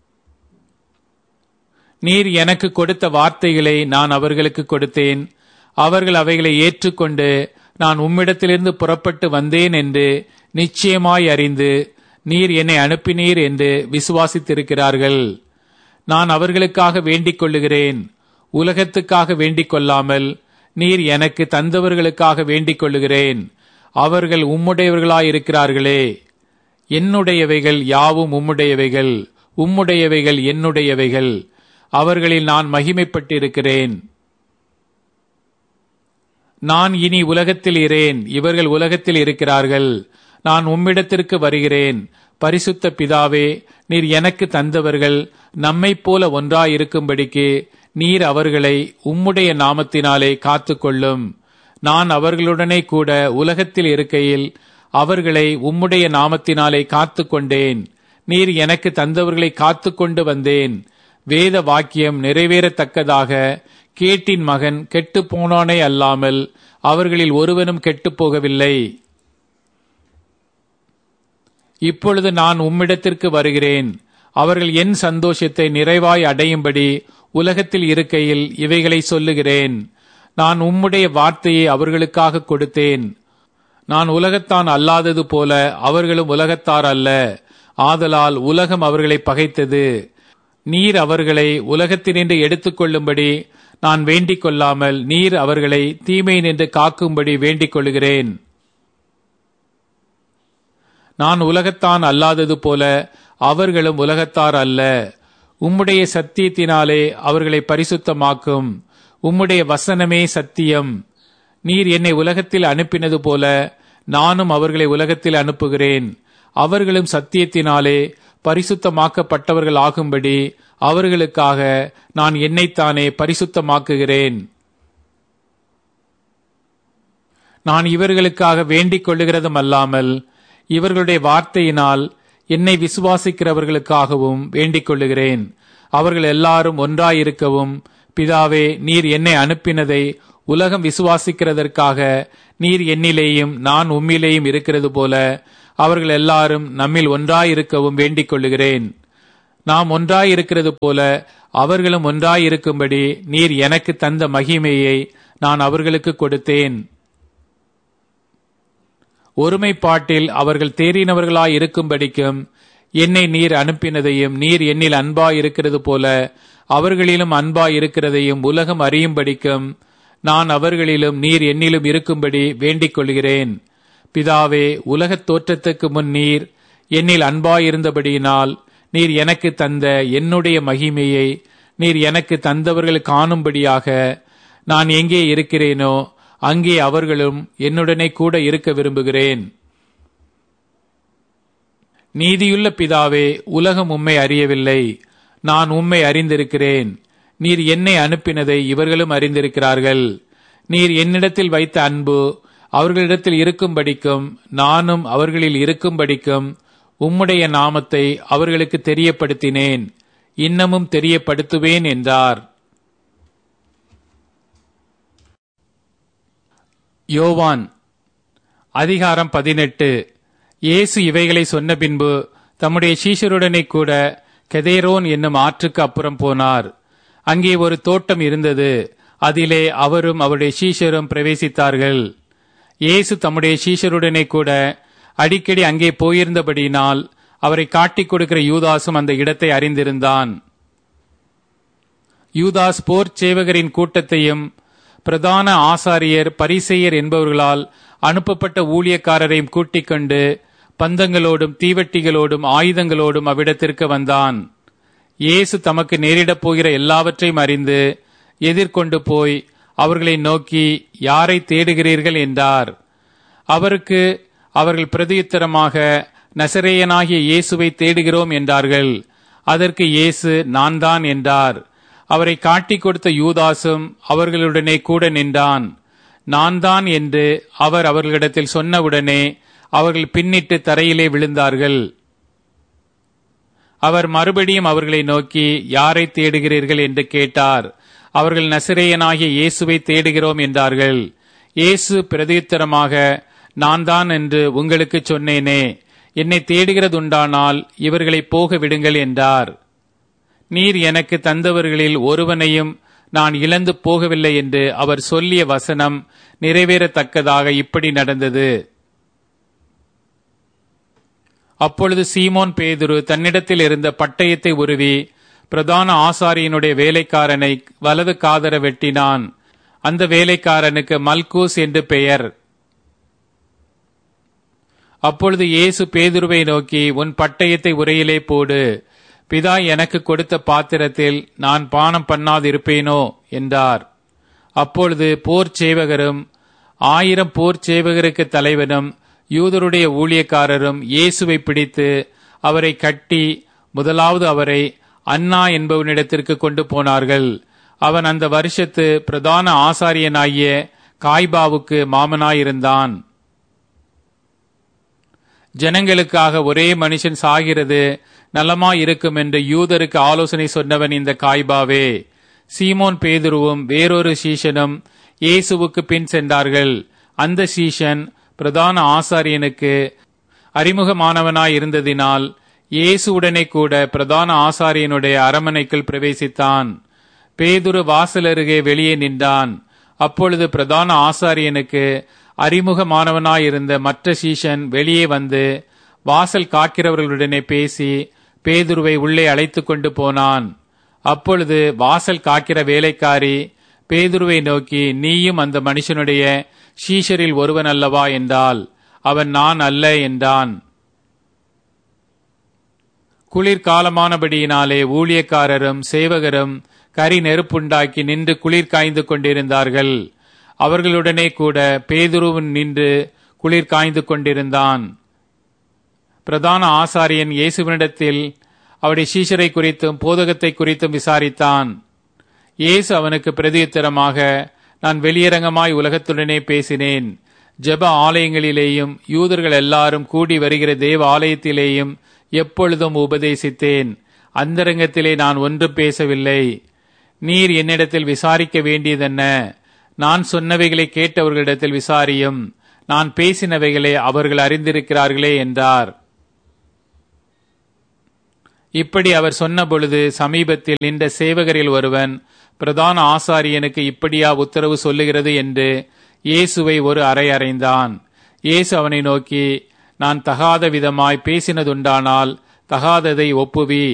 Speaker 1: நீர் எனக்கு கொடுத்த வார்த்தைகளை நான் அவர்களுக்கு கொடுத்தேன். அவர்கள் அவைகளை ஏற்றுக்கொண்டு நான் உம்மிடத்திலிருந்து புறப்பட்டு வந்தேன் என்று நிச்சயமாய் அறிந்து நீர் என்னை அனுப்பினீர் என்று விசுவாசித்திருக்கிறார்கள். நான் அவர்களுக்காக வேண்டிக் கொள்ளுகிறேன். உலகத்துக்காக வேண்டிக் கொள்ளாமல் நீர் எனக்கு தந்தவர்களுக்காக வேண்டிக் கொள்ளுகிறேன். அவர்கள் உம்முடையவர்களாயிருக்கிறார்களே. என்னுடையவைகள் யாவும் உம்முடையவைகள், உம்முடையவைகள் என்னுடையவைகள். அவர்களில் நான் மகிமைப்பட்டிருக்கிறேன். நான் இனி உலகத்தில் இரேன், இவர்கள் உலகத்தில் இருக்கிறார்கள். நான் உம்மிடத்திற்கு வருகிறேன். பரிசுத்த பிதாவே, நீர் எனக்கு தந்தவர்கள் நம்மைப் போல ஒன்றாயிருக்கும்படிக்கு நீர் அவர்களை உம்முடைய நாமத்தினாலே காத்துக்கொள்ளும். நான் அவர்களுடனே கூட உலகத்தில் இருக்கையில் அவர்களை உம்முடைய நாமத்தினாலே காத்து கொண்டேன். நீர் எனக்கு தந்தவர்களை காத்து கொண்டு வந்தேன். வேத வாக்கியம் நிறைவேறத்தக்கதாக கேட்டின் மகன் கெட்டு போனானே அல்லாமல் அவர்களில் ஒருவனும் கெட்டு போகவில்லை. இப்பொழுது நான் உம்மிடத்திற்கு வருகிறேன். அவர்கள் என் சந்தோஷத்தை நிறைவாய் அடையும்படி உலகத்தில் இருக்கையில் இவைகளை சொல்லுகிறேன். நான் உம்முடைய வார்த்தையை அவர்களுக்காக கொடுத்தேன். நான் உலகத்தான் அல்லாதது போல அவர்களும் உலகத்தார் அல்ல. ஆதலால் உலகம் அவர்களை பகைத்தது. நீர் அவர்களை உலகத்தினின்று எடுத்துக்கொள்ளும்படி நான் வேண்டிக் கொள்ளாமல் நீர் அவர்களை தீமை நின்று காக்கும்படி வேண்டிக் கொள்கிறேன். நான் உலகத்தான் அல்லாதது போல அவர்களும் உலகத்தார் அல்ல. உம்முடைய சத்தியத்தினாலே அவர்களை பரிசுத்தமாக்கும். உம்முடைய வசனமே சத்தியம். நீர் என்னை உலகத்தில் அனுப்பினது போல நானும் அவர்களை உலகத்தில் அனுப்புகிறேன். அவர்களும் சத்தியத்தினாலே பரிசுத்தமாக்கப்பட்டவர்கள் ஆகும்படி அவர்களுக்காக நான் என்னைத்தானே பரிசுத்தமாக்குகிறேன். நான் இவர்களுக்காக வேண்டிக் கொள்ளுகிறதும் அல்லாமல் இவர்களுடைய வார்த்தையினால் என்னை விசுவாசிக்கிறவர்களுக்காகவும் வேண்டிக் கொள்ளுகிறேன். அவர்கள் எல்லாரும் ஒன்றாயிருக்கவும், பிதாவே, நீர் என்னை அனுப்பினதை உலகம் விசுவாசிக்கிறதற்காக நீர் என்னிலேயும் நான் உம்மிலேயும் இருக்கிறது போல அவர்கள் எல்லாரும் நம்மில் ஒன்றாயிருக்கவும் வேண்டிக் கொள்ளுகிறேன். நாம் ஒன்றாயிருக்கிறது போல அவர்களும் ஒன்றாயிருக்கும்படி நீர் எனக்கு தந்த மகிமையை நான் அவர்களுக்கு கொடுத்தேன். ஒருமைப்பாட்டில் அவர்கள் தேறினவர்களாய் இருக்கும்படிக்கும் என்னை நீர் அனுப்பினதையும் நீர் என்னில் அன்பாய் இருக்கிறது போல அவர்களிலும் அன்பாய் இருக்கிறதையும் உலகம் அறியும்படிக்கும் நான் அவர்களிலும் நீர் என்னிலும் இருக்கும்படி வேண்டிக் கொள்கிறேன். பிதாவே, உலகத் தோற்றத்துக்கு முன் நீர் என்னில் அன்பாயிருந்தபடியினால் நீர் எனக்கு தந்த என்னுடைய மகிமையை நீர் எனக்கு தந்தவர்கள் காணும்படியாக நான் எங்கே இருக்கிறேனோ அங்கே அவர்களும் என்னுடனே கூட இருக்க விரும்புகிறேன். நீதியுள்ள பிதாவே, உலகம் உம்மை அறியவில்லை, நான் உம்மை அறிந்திருக்கிறேன். நீர் என்னை அனுப்பினதை இவர்களும் அறிந்திருக்கிறார்கள். நீர் என்னிடத்தில் வைத்த அன்பு அவர்களிடத்தில் இருக்கும்படிக்கும் நானும் அவர்களில் இருக்கும்படிக்கும் உம்முடைய நாமத்தை அவர்களுக்கு தெரியப்படுத்தினேன், இன்னமும் தெரியப்படுத்துவேன் என்றார். யோவான் அதிகாரம் பதினெட்டு. இயேசு இவைகளை சொன்ன பின்பு தம்முடைய சீஷருடனே கூட கெதேரோன் என்னும் ஆற்றுக்கு அப்புறம் போனார். அங்கே ஒரு தோட்டம் இருந்தது. அதிலே அவரும் அவருடைய சீஷரும் பிரவேசித்தார்கள். இயேசு தம்முடைய சீஷருடனே கூட அடிக்கடி அங்கே போயிருந்தபடியினால் அவரை காட்டிக் கொடுக்கிற யூதாசும் அந்த இடத்தை அறிந்திருந்தான். யூதாஸ் போர் சேவகரின் கூட்டத்தையும் பிரதான ஆசாரியர் பரிசேயர் என்பவர்களால் அனுப்பப்பட்ட ஊழியக்காரரையும் கூட்டிக் கொண்டு பந்தங்களோடும் தீவட்டிகளோடும் ஆயுதங்களோடும் அவ்விடத்திற்கு வந்தான். இயேசு தமக்கு நேரிடப் போகிற எல்லாவற்றையும் அறிந்து எதிர்கொண்டு போய் அவர்களை நோக்கி, யாரை தேடுகிறீர்கள் என்றார். அவருக்கு அவர்கள் பிரதியுத்தரமாக, நசரேயனாகிய இயேசுவை தேடுகிறோம் என்றார்கள். அதற்கு இயேசு, நான் தான் என்றார். அவரை காட்டிக் கொடுத்த யூதாசும் அவர்களுடனே கூட நின்றான். நான் தான் என்று அவர் அவர்களிடத்தில் சொன்னவுடனே அவர்கள் பின்னிட்டு தரையிலே விழுந்தார்கள். அவர் மறுபடியும் அவர்களை நோக்கி, யாரை தேடுகிறீர்கள் என்று கேட்டார். அவர்கள் நசரேயனாகிய இயேசுவை தேடுகிறோம் என்றார்கள். இயேசு பிரதியுத்தரமாக, நான் தான் என்று உங்களுக்கு சொன்னேனே, என்னை தேடுகிறதுண்டானால் இவர்களை போக விடுங்கள் என்றார். நீர் எனக்கு தந்தவர்களில் ஒருவனையும் நான் இழந்து போகவில்லை என்று அவர் சொல்லிய வசனம் நிறைவேறத்தக்கதாக இப்படி நடந்தது. அப்பொழுது சீமோன் பேதுரு தன்னிடத்தில் இருந்த பட்டயத்தை உருவி பிரதான ஆசாரியனுடைய வேலைக்காரனை வலது காதர வெட்டினான். அந்த வேலைக்காரனுக்கு மல்கூஸ் என்று பெயர். அப்பொழுது இயேசு பேதுருவை நோக்கி, உன் பட்டயத்தை உரையிலே போடு. பிதா எனக்கு கொடுத்த பாத்திரத்தில் நான் பானம் பண்ணாதிருப்பேனோ என்றார். அப்பொழுது போர் சேவகரும் ஆயிரம் போர் சேவகருக்கு தலைவனும் யூதருடைய ஊழியக்காரரும் இயேசுவை பிடித்து அவரை கட்டி முதலாவது அவரை அன்னா என்பவனிடத்திற்கு கொண்டு போனார்கள். அவன் அந்த வருஷத்து பிரதான ஆசாரியனாகிய காய்பாவுக்கு மாமனாயிருந்தான். ஜனங்களுக்காக ஒரே மனுஷன் சாகிறது நலமாயிருக்கும் என்று யூதருக்கு ஆலோசனை சொன்னவன் இந்த காய்பாவே. சீமோன் பேதுருவும் வேறொரு சீஷனும் இயேசுவுக்கு பின் சென்றார்கள். அந்த சீஷன் பிரதான ஆசாரியனுக்கு அறிமுகமானவனாய் இருந்ததினால் இயேசுவுடனே கூட பிரதான ஆசாரியனுடைய அரமனைக்குள் பிரவேசித்தான். பேதுரு வாசல் அருகே வெளியே நின்றான். அப்பொழுது பிரதான ஆசாரியனுக்கு அறிமுகமானவனாயிருந்த மற்ற சீஷன் வெளியே வந்து வாசல் காக்கிறவர்களுடனே பேசி பேதுருவை உள்ளே அழைத்து கொண்டு போனான். அப்பொழுது வாசல் காக்கிற வேலைக்காரி பேதுருவை நோக்கி, நீயும் அந்த மனுஷனுடைய சீஷரில் ஒருவன் அல்லவா என்றால், அவன் நான் அல்ல என்றான். குளிர்காலமானபடியினாலே ஊழியக்காரரும் சேவகரும் கரி நெருப்புண்டாக்கி நின்று குளிர் காய்ந்து கொண்டிருந்தார்கள். அவர்களுடனே கூட பேதுருவும் நின்று குளிர் காய்ந்து கொண்டிருந்தான். பிரதான ஆசாரியன் இயேசுவினிடத்தில் அவருடைய சீஷரை குறித்தும் போதகத்தை குறித்தும் விசாரித்தான். இயேசு அவனுக்கு பிரதியுத்தரமாக, நான் வெளியரங்கமாய் உலகத்துடனே பேசினேன். ஜெப ஆலயங்களிலேயும் யூதர்கள் எல்லாரும் கூடி வருகிற தேவ ஆலயத்திலேயும் எப்பொழுதும் உபதேசித்தேன். அந்தரங்கத்திலே நான் ஒன்றும் பேசவில்லை. நீர் என்னிடத்தில் விசாரிக்க வேண்டியதென்ன? நான் சொன்னவைகளை கேட்டவர்களிடத்தில் விசாரியும், நான் பேசினவைகளை அவர்கள் அறிந்திருக்கிறார்களே என்றார். இப்படி அவர் சொன்னபொழுது சமீபத்தில் நின்ற சேவகரில் ஒருவன், பிரதான ஆசாரியனுக்கு இப்படியா உத்தரவு சொல்லுகிறது என்று இயேசுவை ஒரு அறை அறைந்தான். இயேசு அவனை நோக்கி, நான் தகாத விதமாய் பேசினதுண்டானால் தகாததை ஒப்புவி,